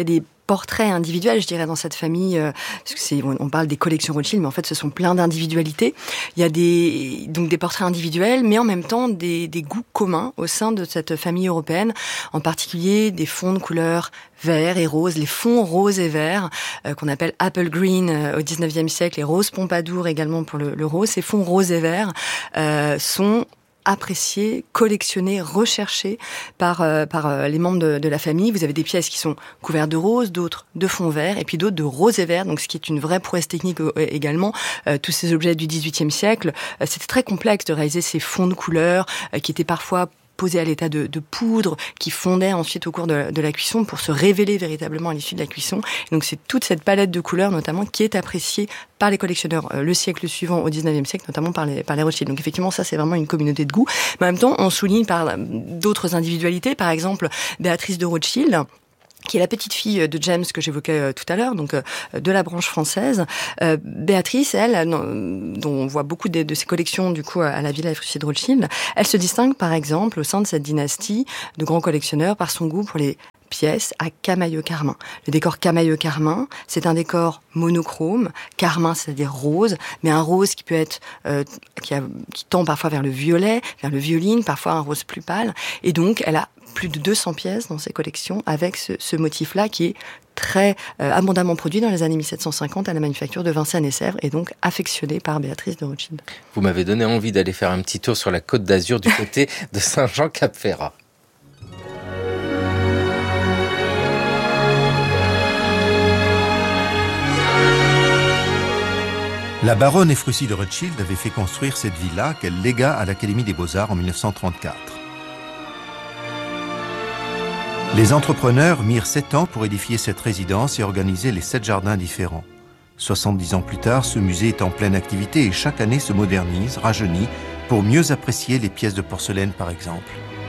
portraits individuels, je dirais, dans cette famille. Euh, parce que c'est, on, on parle des collections Rothschild, mais en fait, ce sont plein d'individualités. Il y a des, donc des portraits individuels, mais en même temps des, des goûts communs au sein de cette famille européenne, en particulier des fonds de couleurs vert et rose, les fonds roses et verts, euh, qu'on appelle apple green euh, au dix-neuvième siècle, et rose pompadour également pour le, le rose. Ces fonds roses et verts euh, sont appréciés, collectionnés, recherchés par euh, par euh, les membres de, de la famille. Vous avez des pièces qui sont couvertes de rose, d'autres de fond vert, et puis d'autres de rose et vert, donc ce qui est une vraie prouesse technique euh, également. Euh, tous ces objets du dix-huitième siècle, euh, c'était très complexe de réaliser ces fonds de couleurs euh, qui étaient parfois posés à l'état de, de poudre, qui fondaient ensuite au cours de, de la cuisson pour se révéler véritablement à l'issue de la cuisson. Et donc c'est toute cette palette de couleurs notamment qui est appréciée par les collectionneurs euh, le siècle suivant, au dix-neuvième siècle, notamment par les, par les Rothschild. Donc effectivement, ça c'est vraiment une communauté de goût. Mais en même temps, on souligne par d'autres individualités, par exemple Béatrice de Rothschild, qui est la petite fille de James que j'évoquais tout à l'heure, donc de la branche française. Euh, Béatrice, elle, dont on voit beaucoup de, de ses collections du coup à la Villa Frustier de Rothschild, elle se distingue par exemple au sein de cette dynastie de grands collectionneurs par son goût pour les pièces à camailleux carmin. Le décor camailleux carmin, c'est un décor monochrome, carmin c'est-à-dire rose, mais un rose qui peut être euh, qui, a, qui tend parfois vers le violet, vers le violine, parfois un rose plus pâle, et donc elle a plus de deux cents pièces dans ses collections avec ce, ce motif-là qui est très euh, abondamment produit dans les années mille sept cent cinquante à la manufacture de Vincennes et Sèvres et donc affectionné par Béatrice de Rothschild. Vous m'avez donné envie d'aller faire un petit tour sur la Côte d'Azur du côté de Saint-Jean-Cap-Ferrat. La baronne Ephrussi de Rothschild avait fait construire cette villa qu'elle légua à l'Académie des Beaux-Arts en mille neuf cent trente-quatre. Les entrepreneurs mirent sept ans pour édifier cette résidence et organiser les sept jardins différents. soixante-dix ans plus tard, ce musée est en pleine activité et chaque année se modernise, rajeunit, pour mieux apprécier les pièces de porcelaine par exemple.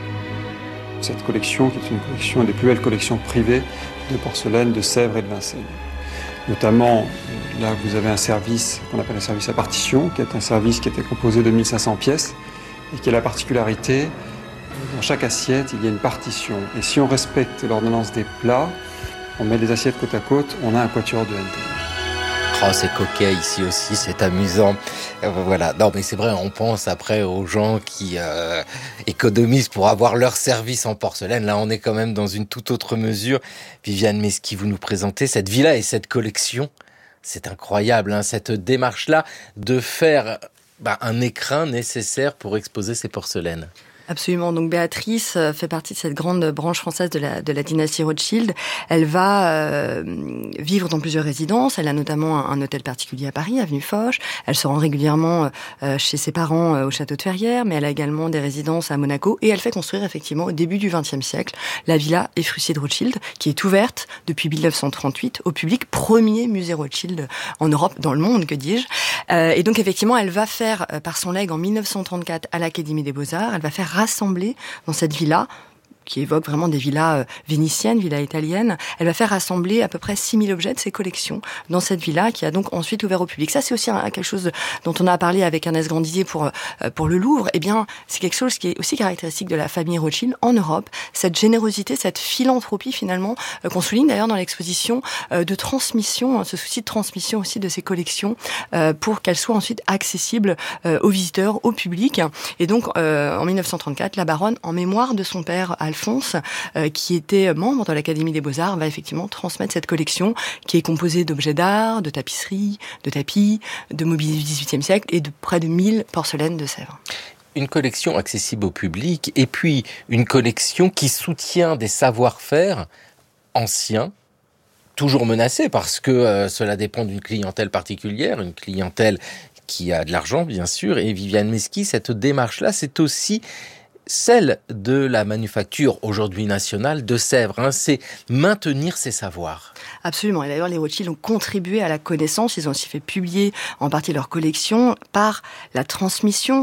Cette collection, qui est une collection des plus belles collections privées de porcelaine de Sèvres et de Vincennes. Notamment, là vous avez un service qu'on appelle un service à partition, qui est un service qui était composé de mille cinq cents pièces et qui a la particularité, dans chaque assiette, il y a une partition. Et si on respecte l'ordonnance des plats, on met les assiettes côte à côte, on a un quatuor de Handel. Oh, c'est coquet ici aussi, c'est amusant. Euh, voilà. Non, mais c'est vrai, on pense après aux gens qui euh, économisent pour avoir leur service en porcelaine. Là, on est quand même dans une toute autre mesure. Viviane Mesqui, vous nous présentez cette villa et cette collection. C'est incroyable, hein, cette démarche-là de faire bah, un écrin nécessaire pour exposer ces porcelaines. Absolument. Donc Béatrice fait partie de cette grande branche française de la, de la dynastie Rothschild. Elle va euh, vivre dans plusieurs résidences. Elle a notamment un, un hôtel particulier à Paris, avenue Foch. Elle se rend régulièrement euh, chez ses parents euh, au château de Ferrières, mais elle a également des résidences à Monaco. Et elle fait construire effectivement au début du vingtième siècle la Villa Ephrussi de Rothschild, qui est ouverte depuis mille neuf cent trente-huit au public, premier musée Rothschild en Europe, dans le monde, que dis-je. Euh, et donc effectivement, elle va faire, euh, par son legs en mille neuf cent trente-quatre à l'Académie des Beaux-Arts, elle va faire rassembler dans cette villa, qui évoque vraiment des villas euh, vénitiennes, villas italiennes. Elle va faire rassembler à peu près six mille objets de ses collections dans cette villa qui a donc ensuite ouvert au public. Ça, c'est aussi un, quelque chose dont on a parlé avec Ernest Grandidier pour, euh, pour le Louvre. Eh bien, c'est quelque chose qui est aussi caractéristique de la famille Rothschild en Europe. Cette générosité, cette philanthropie finalement, euh, qu'on souligne d'ailleurs dans l'exposition euh, de transmission, hein, ce souci de transmission aussi de ces collections euh, pour qu'elles soient ensuite accessibles euh, aux visiteurs, au public. Et donc, euh, en mille neuf cent trente-quatre, la baronne, en mémoire de son père Alphonse, euh, qui était membre de l'Académie des Beaux-Arts, va effectivement transmettre cette collection qui est composée d'objets d'art, de tapisseries, de tapis, de mobilier du dix-huitième siècle et de près de mille porcelaines de Sèvres. Une collection accessible au public et puis une collection qui soutient des savoir-faire anciens, toujours menacés parce que euh, cela dépend d'une clientèle particulière, une clientèle qui a de l'argent bien sûr. Et Viviane Mesqui, cette démarche-là, c'est aussi celle de la manufacture aujourd'hui nationale de Sèvres, hein, c'est maintenir ses savoirs. Absolument, et d'ailleurs les Rothschild ont contribué à la connaissance, ils ont aussi fait publier en partie leur collection par la transmission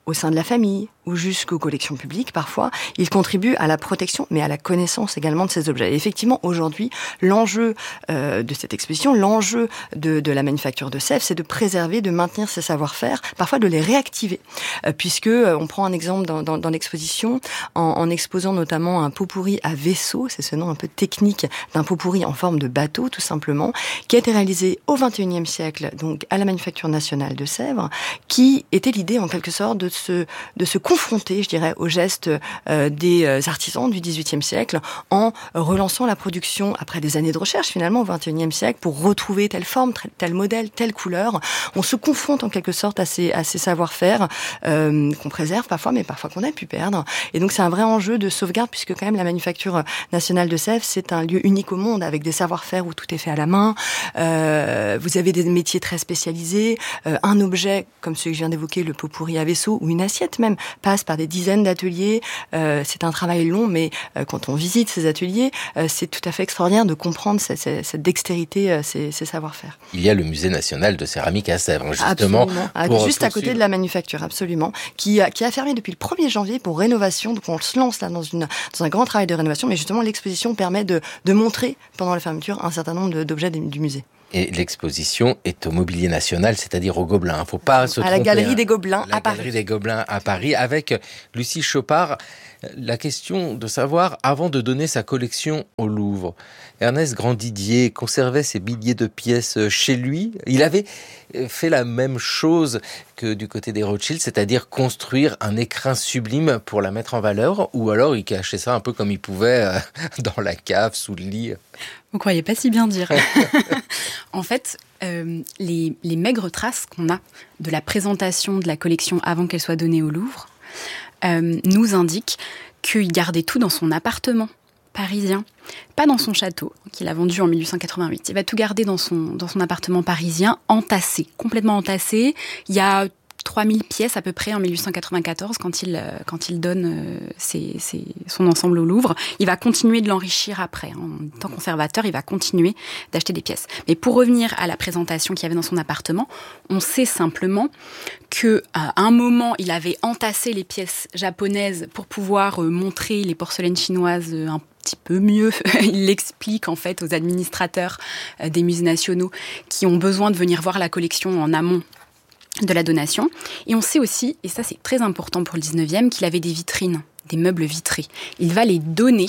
au sein de la famille ou jusqu'aux collections publiques parfois, il contribue à la protection, mais à la connaissance également de ces objets. Et effectivement, aujourd'hui, l'enjeu euh, de cette exposition, l'enjeu de, de la manufacture de Sèvres, c'est de préserver, de maintenir ces savoir-faire, parfois de les réactiver. Euh, puisque, euh, on prend un exemple dans, dans, dans l'exposition, en, en exposant notamment un pot-pourri à vaisseau, c'est ce nom un peu technique d'un pot-pourri en forme de bateau, tout simplement, qui a été réalisé au vingt et unième siècle, donc à la Manufacture nationale de Sèvres, qui était l'idée, en quelque sorte, de se, de se confronter, je dirais, aux gestes euh, des artisans du dix-huitième siècle, en relançant la production après des années de recherche, finalement, au vingt et unième siècle, pour retrouver telle forme, tel modèle, telle couleur. On se confronte, en quelque sorte, à ces, à ces savoir-faire euh, qu'on préserve parfois, mais parfois qu'on a pu perdre. Et donc, c'est un vrai enjeu de sauvegarde, puisque quand même, la Manufacture nationale de Sèvres, c'est un lieu unique au monde, avec des savoir-faire où tout est fait à la main. Euh, vous avez des métiers très spécialisés. Euh, un objet, comme celui que je viens d'évoquer, le pot-pourri à vaisseau, ou une assiette même, passe par des dizaines d'ateliers. Euh, c'est un travail long, mais euh, quand on visite ces ateliers, euh, c'est tout à fait extraordinaire de comprendre cette, cette, cette dextérité, euh, ces, ces savoir-faire. Il y a le Musée national de céramique à Sèvres, justement. Absolument. Juste à côté de la Manufacture, absolument. Qui a, qui a fermé depuis le premier janvier pour rénovation. Donc on se lance là dans, une, dans un grand travail de rénovation, mais justement l'exposition permet de, de montrer, pendant la fermeture, un certain nombre d'objets du musée. Et l'exposition est au Mobilier National, c'est-à-dire au Gobelin. Il ne faut pas se tromper. À la Galerie des Gobelins à Paris. La Galerie des Gobelins à Paris, avec Lucie Chopard. La question de savoir, avant de donner sa collection au Louvre, Ernest Grandidier conservait ses billets de pièces chez lui. Il avait fait la même chose que du côté des Rothschild, c'est-à-dire construire un écrin sublime pour la mettre en valeur, ou alors il cachait ça un peu comme il pouvait dans la cave, sous le lit. Vous croyez pas si bien dire. En fait, euh, les, les maigres traces qu'on a de la présentation de la collection avant qu'elle soit donnée au Louvre euh, nous indiquent qu'il gardait tout dans son appartement parisien, pas dans son château, qu'il a vendu en dix-huit cent quatre-vingt-huit. Il va tout garder dans son, dans son appartement parisien, entassé, complètement entassé. Il y a trois mille pièces à peu près en dix-huit cent quatre-vingt-quatorze quand il, quand il donne ses, ses, son ensemble au Louvre. Il va continuer de l'enrichir après. En tant que conservateur, il va continuer d'acheter des pièces. Mais pour revenir à la présentation qu'il y avait dans son appartement, on sait simplement qu'à un moment, il avait entassé les pièces japonaises pour pouvoir montrer les porcelaines chinoises un petit peu mieux. Il l'explique en fait aux administrateurs des musées nationaux qui ont besoin de venir voir la collection en amont de la donation. Et on sait aussi, et ça c'est très important pour le dix-neuvième, qu'il avait des vitrines, des meubles vitrés. Il va les donner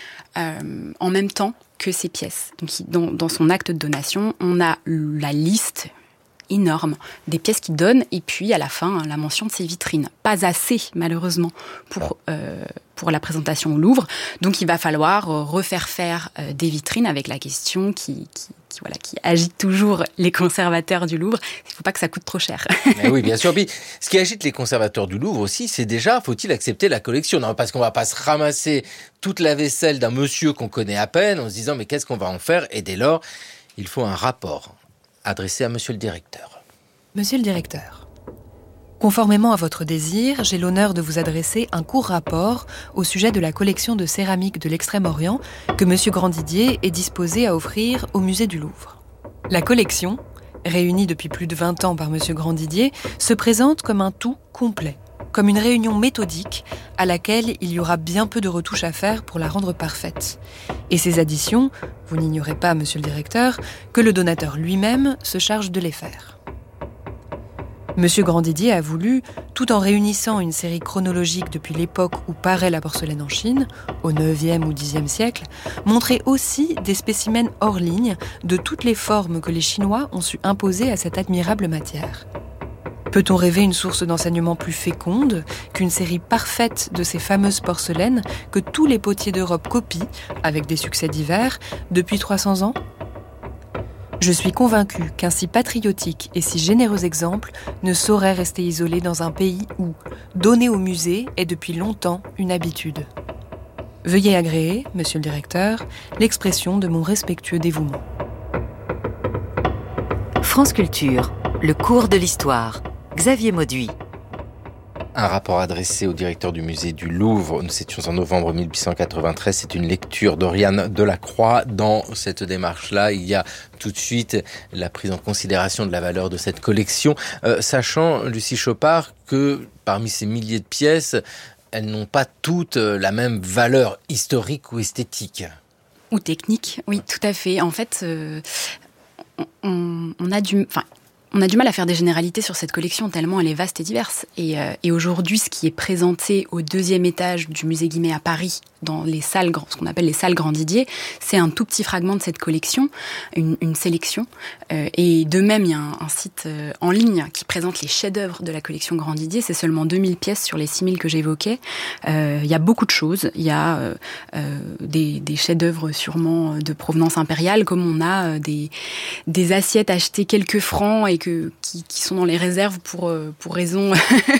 euh, en même temps que ces pièces. Donc dans, dans son acte de donation, on a la liste énorme des pièces qu'il donne, et puis à la fin, la mention de ses vitrines. Pas assez, malheureusement, pour, euh, pour la présentation au Louvre. Donc il va falloir refaire faire euh, des vitrines avec la question qui... qui Qui, voilà, qui agite toujours les conservateurs du Louvre. Il ne faut pas que ça coûte trop cher. Mais oui, bien sûr. Puis, ce qui agite les conservateurs du Louvre aussi, c'est déjà, faut-il accepter la collection ? Non, parce qu'on ne va pas se ramasser toute la vaisselle d'un monsieur qu'on connaît à peine en se disant, mais qu'est-ce qu'on va en faire ? Et dès lors, il faut un rapport adressé à monsieur le directeur. Monsieur le directeur, conformément à votre désir, j'ai l'honneur de vous adresser un court rapport au sujet de la collection de céramique de l'Extrême-Orient que monsieur Grandidier est disposé à offrir au musée du Louvre. La collection, réunie depuis plus de vingt ans par monsieur Grandidier, se présente comme un tout complet, comme une réunion méthodique à laquelle il y aura bien peu de retouches à faire pour la rendre parfaite. Et ces additions, vous n'ignorez pas, monsieur le directeur, que le donateur lui-même se charge de les faire. Monsieur Grandidier a voulu, tout en réunissant une série chronologique depuis l'époque où paraît la porcelaine en Chine, au neuvième ou dixième siècle, montrer aussi des spécimens hors ligne de toutes les formes que les Chinois ont su imposer à cette admirable matière. Peut-on rêver une source d'enseignement plus féconde qu'une série parfaite de ces fameuses porcelaines que tous les potiers d'Europe copient, avec des succès divers, depuis trois cents ans ? Je suis convaincue qu'un si patriotique et si généreux exemple ne saurait rester isolé dans un pays où donner au musée est depuis longtemps une habitude. Veuillez agréer, monsieur le directeur, l'expression de mon respectueux dévouement. France Culture, le cours de l'histoire. Xavier Mauduit. Un rapport adressé au directeur du musée du Louvre. Nous étions en novembre mille huit cent quatre-vingt-treize. C'est une lecture d'Oriane Delacroix. Dans cette démarche-là, il y a tout de suite la prise en considération de la valeur de cette collection, euh, sachant, Lucie Chopard, que parmi ces milliers de pièces, elles n'ont pas toutes la même valeur historique ou esthétique. Ou technique, oui, tout à fait. En fait, euh, on, on a du... Enfin, On a du mal à faire des généralités sur cette collection tellement elle est vaste et diverse. Et, euh, et aujourd'hui, ce qui est présenté au deuxième étage du musée Guimet à Paris, dans les salles, ce qu'on appelle les salles Grandidier, c'est un tout petit fragment de cette collection, une, une sélection. Euh, et de même, il y a un, un site euh, en ligne qui présente les chefs-d'œuvre de la collection Grandidier. C'est seulement deux mille pièces sur les six mille que j'évoquais. Euh, il y a beaucoup de choses. Il y a euh, euh, des, des chefs-d'œuvre sûrement de provenance impériale, comme on a euh, des, des assiettes achetées quelques francs et que, qui, qui sont dans les réserves pour, pour raisons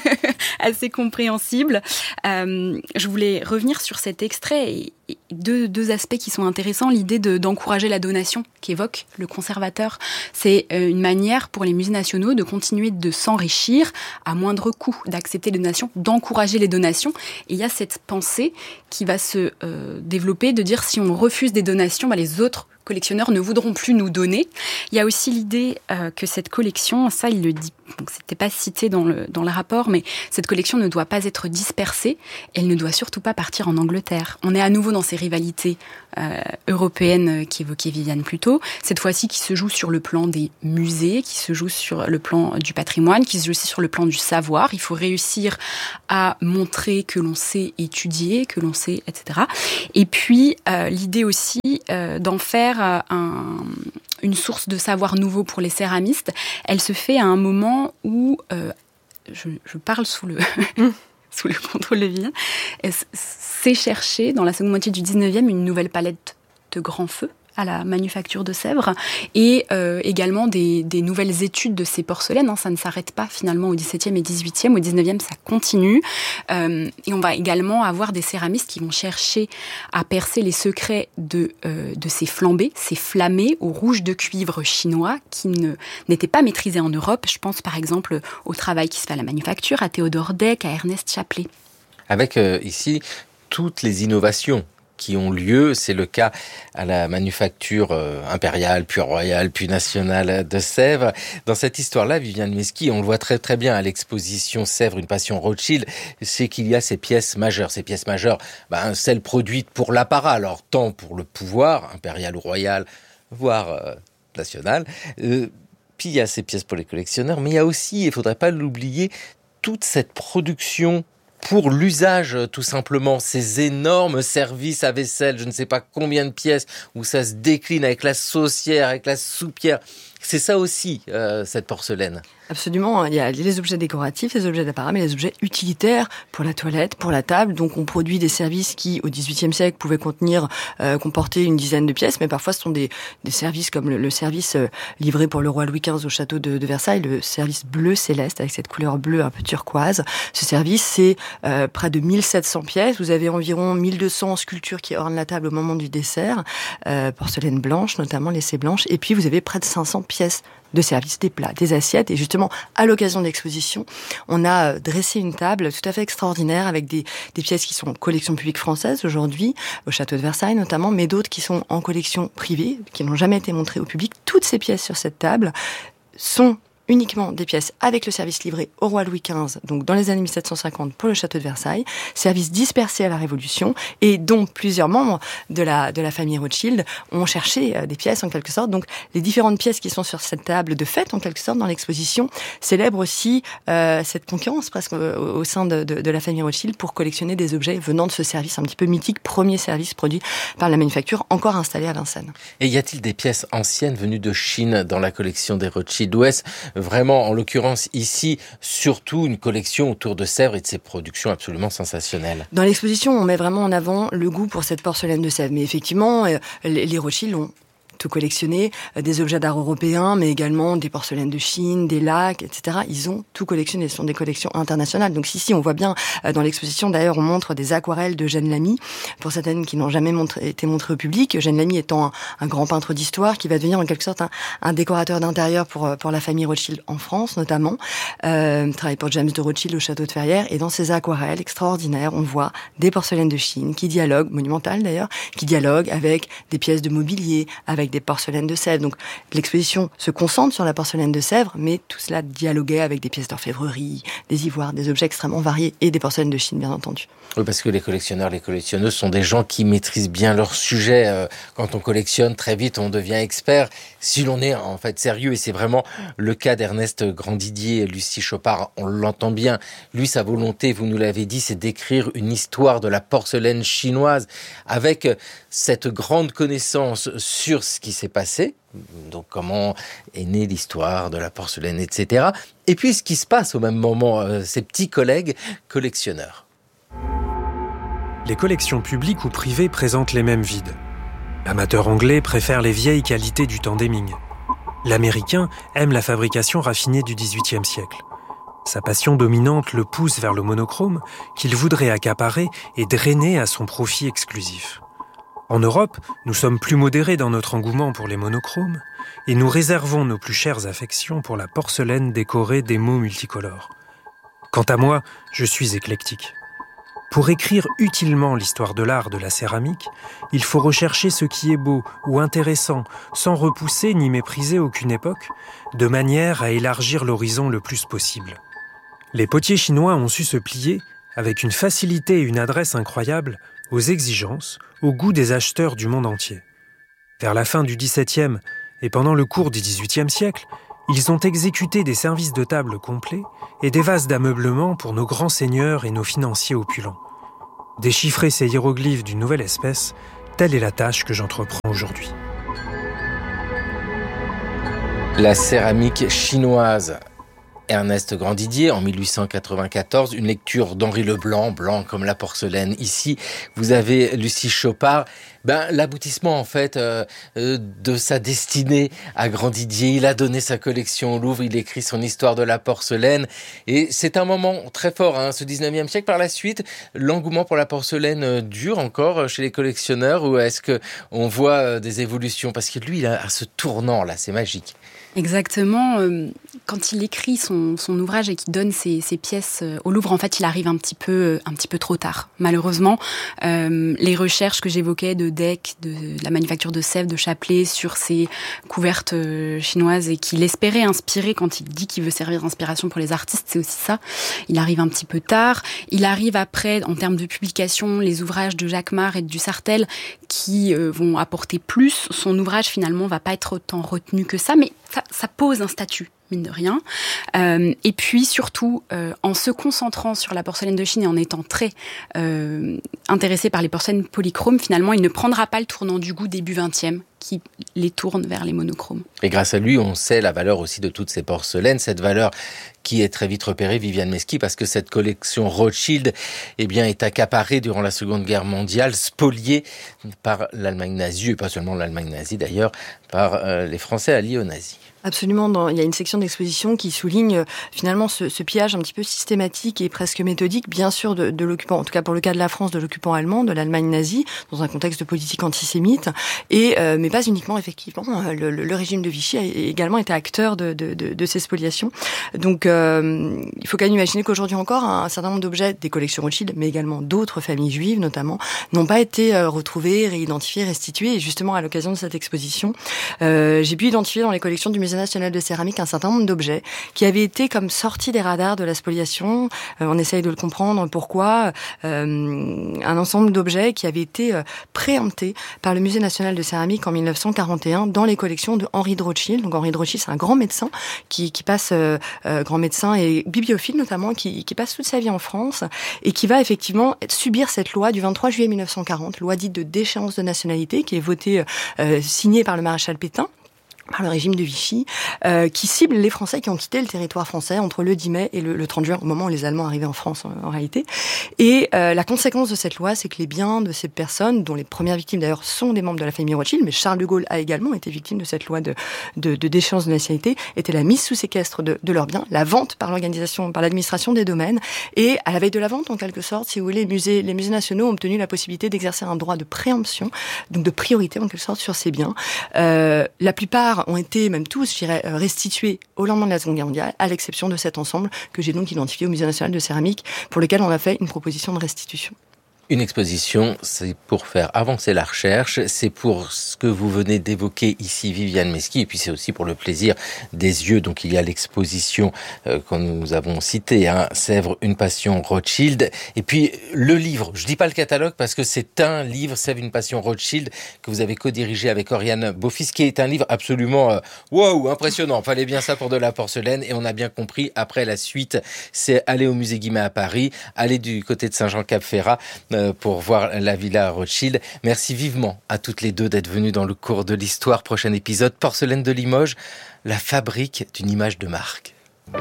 assez compréhensibles. Euh, je voulais revenir sur cet extrait et, et deux, deux aspects qui sont intéressants. L'idée de, d'encourager la donation qu'évoque le conservateur. C'est une manière pour les musées nationaux de continuer de s'enrichir à moindre coût, d'accepter les donations, d'encourager les donations. Et il y a cette pensée qui va se euh, développer de dire si on refuse des donations, bah, les autres collectionneurs ne voudront plus nous donner. Il y a aussi l'idée euh, que cette collection, ça il le dit, donc c'était pas cité dans le, dans le rapport, mais cette collection ne doit pas être dispersée, elle ne doit surtout pas partir en Angleterre. On est à nouveau dans ces rivalités euh, européennes qu'évoquait Viviane plus tôt, cette fois-ci qui se joue sur le plan des musées, qui se joue sur le plan du patrimoine, qui se joue aussi sur le plan du savoir. Il faut réussir à montrer que l'on sait étudier, que l'on sait, et cetera. Et puis euh, l'idée aussi euh, d'en faire Un, une source de savoir nouveau pour les céramistes, elle se fait à un moment où, euh, je, je parle sous le, sous le contrôle de Viviane, c'est chercher dans la seconde moitié du dix-neuvième une nouvelle palette de grands feux à la manufacture de Sèvres et euh, également des, des nouvelles études de ces porcelaines. Hein, ça ne s'arrête pas finalement au dix-septième et dix-huitième. Au dix-neuvième, ça continue. Euh, et on va également avoir des céramistes qui vont chercher à percer les secrets de, euh, de ces flambés, ces flammés au rouge de cuivre chinois qui ne, n'étaient pas maîtrisés en Europe. Je pense par exemple au travail qui se fait à la manufacture, à Théodore Deck, à Ernest Chapelet. Avec euh, ici toutes les innovations qui ont lieu. C'est le cas à la manufacture euh, impériale, puis royale, puis nationale de Sèvres. Dans cette histoire-là, Viviane Meski, on le voit très très bien à l'exposition Sèvres, une passion Rothschild, c'est qu'il y a ces pièces majeures. Ces pièces majeures, ben, celles produites pour l'apparat, alors tant pour le pouvoir, impérial ou royal, voire euh, national. Euh, puis il y a ces pièces pour les collectionneurs, mais il y a aussi, il ne faudrait pas l'oublier, toute cette production pour l'usage, tout simplement, ces énormes services à vaisselle, je ne sais pas combien de pièces, où ça se décline avec la saucière, avec la soupière. C'est ça aussi, euh, cette porcelaine. Absolument, il y a les objets décoratifs, les objets d'apparat, mais les objets utilitaires pour la toilette, pour la table. Donc on produit des services qui, au dix-huitième siècle, pouvaient contenir, euh, comporter une dizaine de pièces, mais parfois ce sont des, des services comme le, le service euh, livré pour le roi Louis quinze au château de, de Versailles, le service bleu céleste avec cette couleur bleue un peu turquoise. Ce service, c'est euh, près de mille sept cents pièces. Vous avez environ mille deux cents sculptures qui ornent la table au moment du dessert, euh, porcelaine blanche, notamment laissée blanche, et puis vous avez près de cinq cents pièces de service, des plats, des assiettes. Et justement, à l'occasion de l'exposition, on a dressé une table tout à fait extraordinaire avec des, des pièces qui sont en collection publique française aujourd'hui, au château de Versailles notamment, mais d'autres qui sont en collection privée, qui n'ont jamais été montrées au public. Toutes ces pièces sur cette table sont uniquement des pièces avec le service livré au roi Louis quinze, donc dans les années mille sept cent cinquante pour le château de Versailles, service dispersé à la Révolution, et dont plusieurs membres de la, de la famille Rothschild ont cherché des pièces en quelque sorte. Donc les différentes pièces qui sont sur cette table de fête en quelque sorte dans l'exposition célèbrent aussi euh, cette concurrence presque au, au sein de, de, de la famille Rothschild pour collectionner des objets venant de ce service un petit peu mythique, premier service produit par la manufacture encore installé à Vincennes. Et y a-t-il des pièces anciennes venues de Chine dans la collection des Rothschild? Ou est-ce vraiment, en l'occurrence ici, surtout une collection autour de Sèvres et de ses productions absolument sensationnelles? Dans l'exposition, on met vraiment en avant le goût pour cette porcelaine de Sèvres. Mais effectivement, les Rothschild ont tout collectionné, euh, des objets d'art européens, mais également des porcelaines de Chine, des lacs, et cetera. Ils ont tout collectionné. Ce sont des collections internationales. Donc ici, on voit bien euh, dans l'exposition, d'ailleurs, on montre des aquarelles de Eugène Lamy, pour certaines qui n'ont jamais montré, été montrées au public. Eugène Lamy étant un, un grand peintre d'histoire qui va devenir en quelque sorte un, un décorateur d'intérieur pour pour la famille Rothschild en France notamment. Euh, travaille pour James de Rothschild au château de Ferrières, et dans ces aquarelles extraordinaires, on voit des porcelaines de Chine qui dialoguent, monumentales d'ailleurs, qui dialoguent avec des pièces de mobilier, avec des porcelaines de Sèvres. Donc l'exposition se concentre sur la porcelaine de Sèvres, mais tout cela dialoguait avec des pièces d'orfèvrerie, des ivoires, des objets extrêmement variés et des porcelaines de Chine, bien entendu. Oui, parce que les collectionneurs, les collectionneuses sont des gens qui maîtrisent bien leur sujet. Euh, quand on collectionne, très vite, on devient expert. Si l'on est en fait sérieux, et c'est vraiment le cas d'Ernest Grandidier et Lucie Chopard, on l'entend bien. Lui, sa volonté, vous nous l'avez dit, c'est d'écrire une histoire de la porcelaine chinoise avec cette grande connaissance sur ce qui s'est passé. Donc comment est née l'histoire de la porcelaine, et cetera. Et puis ce qui se passe au même moment, euh, ses petits collègues collectionneurs. Les collections publiques ou privées présentent les mêmes vides. L'amateur anglais préfère les vieilles qualités du temps d'Hemming. L'américain aime la fabrication raffinée du dix-huitième siècle. Sa passion dominante le pousse vers le monochrome qu'il voudrait accaparer et drainer à son profit exclusif. En Europe, nous sommes plus modérés dans notre engouement pour les monochromes et nous réservons nos plus chères affections pour la porcelaine décorée d'émaux multicolores. Quant à moi, je suis éclectique. Pour écrire utilement l'histoire de l'art de la céramique, il faut rechercher ce qui est beau ou intéressant, sans repousser ni mépriser aucune époque, de manière à élargir l'horizon le plus possible. Les potiers chinois ont su se plier, avec une facilité et une adresse incroyables, aux exigences, au goût des acheteurs du monde entier. Vers la fin du dix-septième et pendant le cours du dix-huitième siècle, ils ont exécuté des services de table complets et des vases d'ameublement pour nos grands seigneurs et nos financiers opulents. Déchiffrer ces hiéroglyphes d'une nouvelle espèce, telle est la tâche que j'entreprends aujourd'hui. La céramique chinoise. Ernest Grandidier, en mille huit cent quatre-vingt-quatorze, une lecture d'Henri Leblanc, blanc comme la porcelaine. Ici, vous avez Lucie Chopard. Ben, l'aboutissement, en fait, euh, euh, de sa destinée à Grandidier. Il a donné sa collection au Louvre, il écrit son histoire de la porcelaine. Et c'est un moment très fort, hein, ce dix-neuvième siècle. Par la suite, l'engouement pour la porcelaine dure encore chez les collectionneurs, ou est-ce qu'on voit des évolutions? Parce que lui, il a ce tournant-là, c'est magique. Exactement. Quand il écrit son, son ouvrage et qu'il donne ses, ses pièces au Louvre, en fait, il arrive un petit peu, un petit peu trop tard. Malheureusement, euh, les recherches que j'évoquais de Deck, de, de la manufacture de Sèvres, de Chapelet, sur ces couvertes chinoises et qu'il espérait inspirer quand il dit qu'il veut servir d'inspiration pour les artistes, c'est aussi ça. Il arrive un petit peu tard. Il arrive après, en termes de publication, les ouvrages de Jacquemart et de Dussartel qui euh, vont apporter plus. Son ouvrage, finalement, va pas être autant retenu que ça, mais ça, ça pose un statut, mine de rien. Euh, et puis, surtout, euh, en se concentrant sur la porcelaine de Chine et en étant très euh, intéressé par les porcelaines polychromes, finalement, il ne prendra pas le tournant du goût début vingtième qui les tourne vers les monochromes. Et grâce à lui, on sait la valeur aussi de toutes ces porcelaines, cette valeur qui est très vite repérée, Viviane Mesqui, parce que cette collection Rothschild eh bien, est accaparée durant la Seconde Guerre mondiale, spoliée par l'Allemagne nazie, et pas seulement l'Allemagne nazie d'ailleurs, par euh, les Français alliés aux nazis. Absolument. Dans, il y a une section d'exposition qui souligne euh, finalement ce, ce pillage un petit peu systématique et presque méthodique, bien sûr, de, de l'occupant, en tout cas pour le cas de la France, de l'occupant allemand, de l'Allemagne nazie, dans un contexte de politique antisémite, et euh, mais pas uniquement, effectivement. Le, le, le régime de Vichy a également été acteur de, de, de, de ces spoliations. Donc, euh, il faut quand même imaginer qu'aujourd'hui encore, un, un certain nombre d'objets des collections Rothschild, mais également d'autres familles juives, notamment, n'ont pas été euh, retrouvés, réidentifiés, restitués. Et justement, à l'occasion de cette exposition, euh, j'ai pu identifier dans les collections du Musée national de céramique un certain nombre d'objets qui avaient été comme sortis des radars de la spoliation. Euh, on essaye de le comprendre pourquoi. Euh, un ensemble d'objets qui avaient été euh, préemptés par le Musée national de céramique en mille neuf cent quarante et un dans les collections de Henri de Rothschild. Donc Henri de Rothschild, c'est un grand médecin qui, qui passe, euh, euh, grand médecin et bibliophile notamment, qui, qui passe toute sa vie en France et qui va effectivement subir cette loi du vingt-trois juillet mille neuf cent quarante, loi dite de déchéance de nationalité, qui est votée, euh, signée par le maréchal Pétain. par le régime de Vichy, euh, qui cible les Français qui ont quitté le territoire français entre le dix mai et le, le trente juin, au moment où les Allemands arrivaient en France en, en réalité. Et euh, la conséquence de cette loi, c'est que les biens de ces personnes, dont les premières victimes d'ailleurs sont des membres de la famille Rothschild, mais Charles de Gaulle a également été victime de cette loi de, de, de déchéance de nationalité, était la mise sous séquestre de, de leurs biens, la vente par l'organisation, par l'administration des domaines, et à la veille de la vente, en quelque sorte, si vous voulez, les musées, les musées nationaux ont obtenu la possibilité d'exercer un droit de préemption, donc de priorité en quelque sorte sur ces biens. Euh, la plupart ont été, même tous, je dirais, restitués au lendemain de la Seconde Guerre mondiale, à l'exception de cet ensemble que j'ai donc identifié au Musée national de céramique, pour lequel on a fait une proposition de restitution. Une exposition, c'est pour faire avancer la recherche, c'est pour ce que vous venez d'évoquer ici, Viviane Meski, et puis c'est aussi pour le plaisir des yeux. Donc il y a l'exposition euh, que nous avons citée, hein, Sèvres, une passion Rothschild, et puis le livre, je dis pas le catalogue parce que c'est un livre, Sèvres, une passion Rothschild, que vous avez co-dirigé avec Oriane Beaufils, qui est un livre absolument, euh, wow, impressionnant, fallait bien ça pour de la porcelaine, et on a bien compris, après la suite, c'est aller au musée Guimet à Paris, aller du côté de Saint-Jean-Cap-Ferrat, euh, pour voir la Villa Rothschild. Merci vivement à toutes les deux d'être venues dans le cours de l'histoire. Prochain épisode, Porcelaine de Limoges, la fabrique d'une image de marque.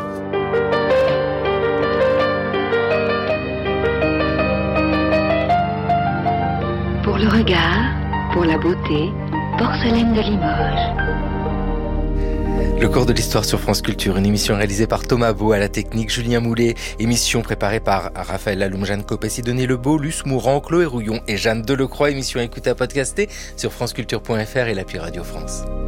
Pour le regard, pour la beauté, Porcelaine de Limoges. Le cours de l'histoire sur France Culture, une émission réalisée par Thomas Beau à la technique, Julien Moulet, émission préparée par Raphaël Laloum, Jeanne Copé, Sidonie Lebeau, Luce Mourant, Chloé Rouillon et Jeanne Delecroix, émission à écouter à podcaster sur franceculture point f r et l'appli Radio France.